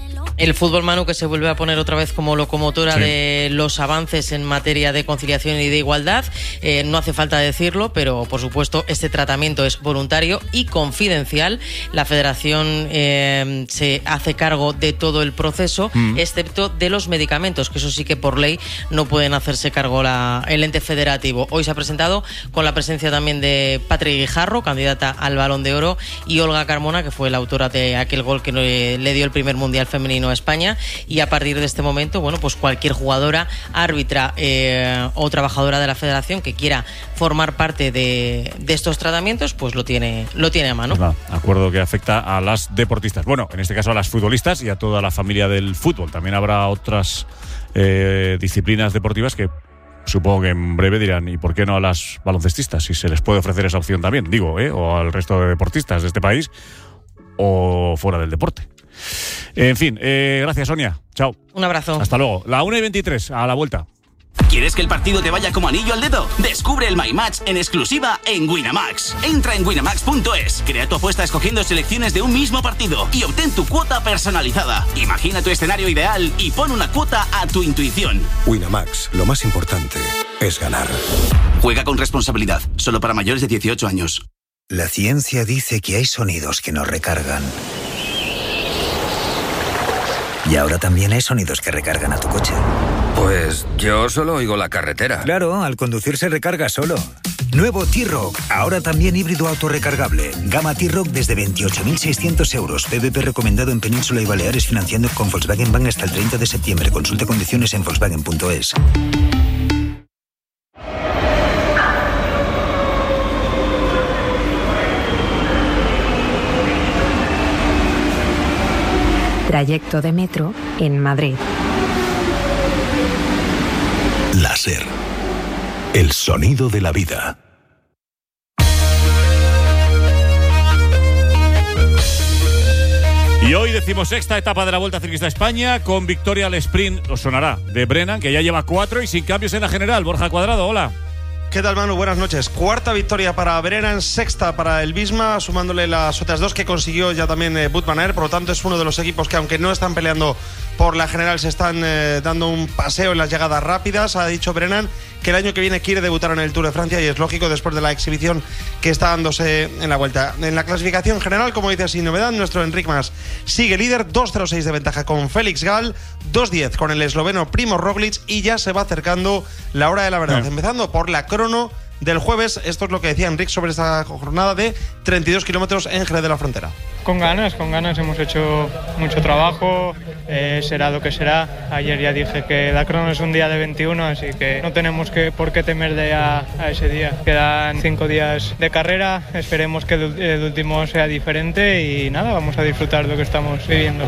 El fútbol, Manu, que se vuelve a poner otra vez como locomotora sí. de los avances en materia de conciliación y de igualdad. Eh, no hace falta decirlo, pero por supuesto este tratamiento es voluntario y confidencial. La Federación eh, se hace cargo de todo el proceso, mm. excepto de los medicamentos, que eso sí que por ley no pueden hacerse cargo la, el ente federativo. Hoy se ha presentado con la presencia también de Patri Guijarro, candidata al Balón de Oro, y Olga Carmona, que fue la autora de aquel gol que le, le dio el primer Mundial Femenino a España, y a partir de este momento, bueno, pues cualquier jugadora, árbitra eh, o trabajadora de la Federación que quiera formar parte de, de estos tratamientos, pues lo tiene, lo tiene a mano. Pues nada, acuerdo que afecta a las deportistas. Bueno, en este caso a las futbolistas y a toda la familia del fútbol. También habrá otras eh, disciplinas deportivas que supongo que en breve dirán, ¿y por qué no a las baloncestistas? Si se les puede ofrecer esa opción también, digo, ¿eh? O al resto de deportistas de este país o fuera del deporte. En fin, eh, gracias, Sonia. Chao. Un abrazo. Hasta luego. La una y veintitrés, a la vuelta. ¿Quieres que el partido te vaya como anillo al dedo? Descubre el My Match en exclusiva en Winamax. Entra en winamax punto es, crea tu apuesta escogiendo selecciones de un mismo partido y obtén tu cuota personalizada. Imagina tu escenario ideal y pon una cuota a tu intuición. Winamax, lo más importante es ganar. Juega con responsabilidad, solo para mayores de dieciocho años. La ciencia dice que hay sonidos que nos recargan. Y ahora también hay sonidos que recargan a tu coche. Pues yo solo oigo la carretera. Claro, al conducir se recarga solo. Nuevo T-Roc, ahora también híbrido autorrecargable. Gama T-Roc desde veintiocho mil seiscientos euros. P V P recomendado en Península y Baleares, financiando con Volkswagen Bank hasta el treinta de septiembre. Consulte condiciones en volkswagen punto es. Trayecto de metro en Madrid. La SER. El sonido de la vida. Y hoy decimosexta etapa de la Vuelta Ciclista a España con victoria al sprint, os sonará, de Brennan, que ya lleva cuatro y sin cambios en la general. Borja Cuadrado, hola. ¿Qué tal, Manu? Buenas noches. Cuarta victoria para Brennan, sexta para el Visma, sumándole las otras dos que consiguió ya también eh, Wout van Aert. Por lo tanto, es uno de los equipos que, aunque no están peleando por la general, se están eh, dando un paseo en las llegadas rápidas. Ha dicho Brennan que el año que viene quiere debutar en el Tour de Francia, y es lógico después de la exhibición que está dándose en la Vuelta. En la clasificación general, como dice, sin novedad, nuestro Enric Mas sigue líder, dos cero seis de ventaja con Félix Gal, dos diez con el esloveno Primo Roglic, y ya se va acercando la hora de la verdad, empezando por la crono del jueves. Esto es lo que decía Enric sobre esta jornada de treinta y dos kilómetros en Jerez de la Frontera. Con ganas, con ganas, hemos hecho mucho trabajo, eh, será lo que será. Ayer ya dije que la crono es un día de veintiuno, así que no tenemos que, por qué temerle a, a ese día. Quedan cinco días de carrera, esperemos que el, el último sea diferente y nada, vamos a disfrutar de lo que estamos viviendo.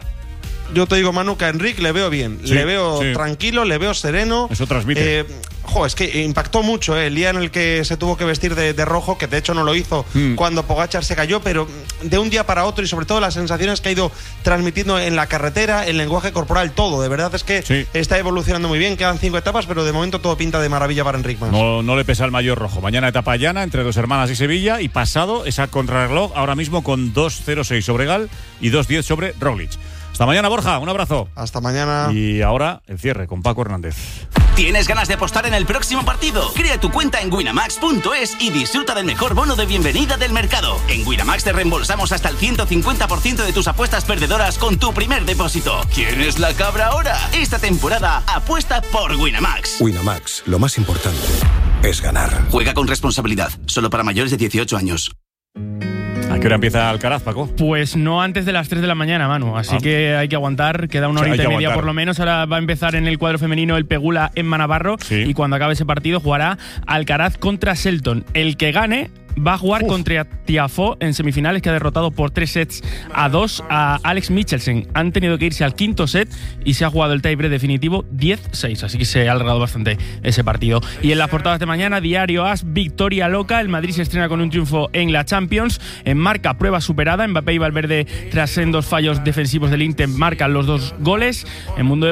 Yo te digo, Manu, que a Enric le veo bien, sí, le veo sí. tranquilo, le veo sereno. Eso transmite. Eh, jo, es que impactó mucho eh, el día en el que se tuvo que vestir de, de rojo, que de hecho no lo hizo mm. cuando Pogačar se cayó, pero de un día para otro, y sobre todo las sensaciones que ha ido transmitiendo en la carretera, el lenguaje corporal, todo. De verdad es que sí. está evolucionando muy bien. Quedan cinco etapas, pero de momento todo pinta de maravilla para Enric Mas. No, no le pesa el mayor rojo. Mañana etapa llana entre Dos Hermanas y Sevilla, y pasado esa contrarreloj ahora mismo con dos cero seis sobre Gal y dos diez sobre Roglic. Hasta mañana, Borja, un abrazo. Hasta mañana. Y ahora el cierre con Paco Hernández. ¿Tienes ganas de apostar en el próximo partido? Crea tu cuenta en winamax punto es y disfruta del mejor bono de bienvenida del mercado. En Winamax te reembolsamos hasta el ciento cincuenta por ciento de tus apuestas perdedoras con tu primer depósito. ¿Quién es la cabra ahora? Esta temporada apuesta por Winamax. Winamax, lo más importante es ganar. Juega con responsabilidad, solo para mayores de dieciocho años. ¿A qué hora empieza Alcaraz, Paco? Pues no antes de las tres de la mañana, Manu. Así ah. que hay que aguantar. Queda una horita o sea, y media aguantar. Por lo menos. Ahora va a empezar en el cuadro femenino el Pegula en Manavarro. Sí. Y cuando acabe ese partido jugará Alcaraz contra Shelton. El que gane va a jugar Uf. contra Tiafoe en semifinales, que ha derrotado por tres sets a dos a Alex Michelsen. Han tenido que irse al quinto set y se ha jugado el tiebreak definitivo diez seis, así que se ha alargado bastante ese partido. Y en las portadas de mañana, Diario As, victoria loca. El Madrid se estrena con un triunfo en la Champions. En Marca, prueba superada. Mbappé y Valverde, tras sendos fallos defensivos del Inter, marcan los dos goles. En Mundo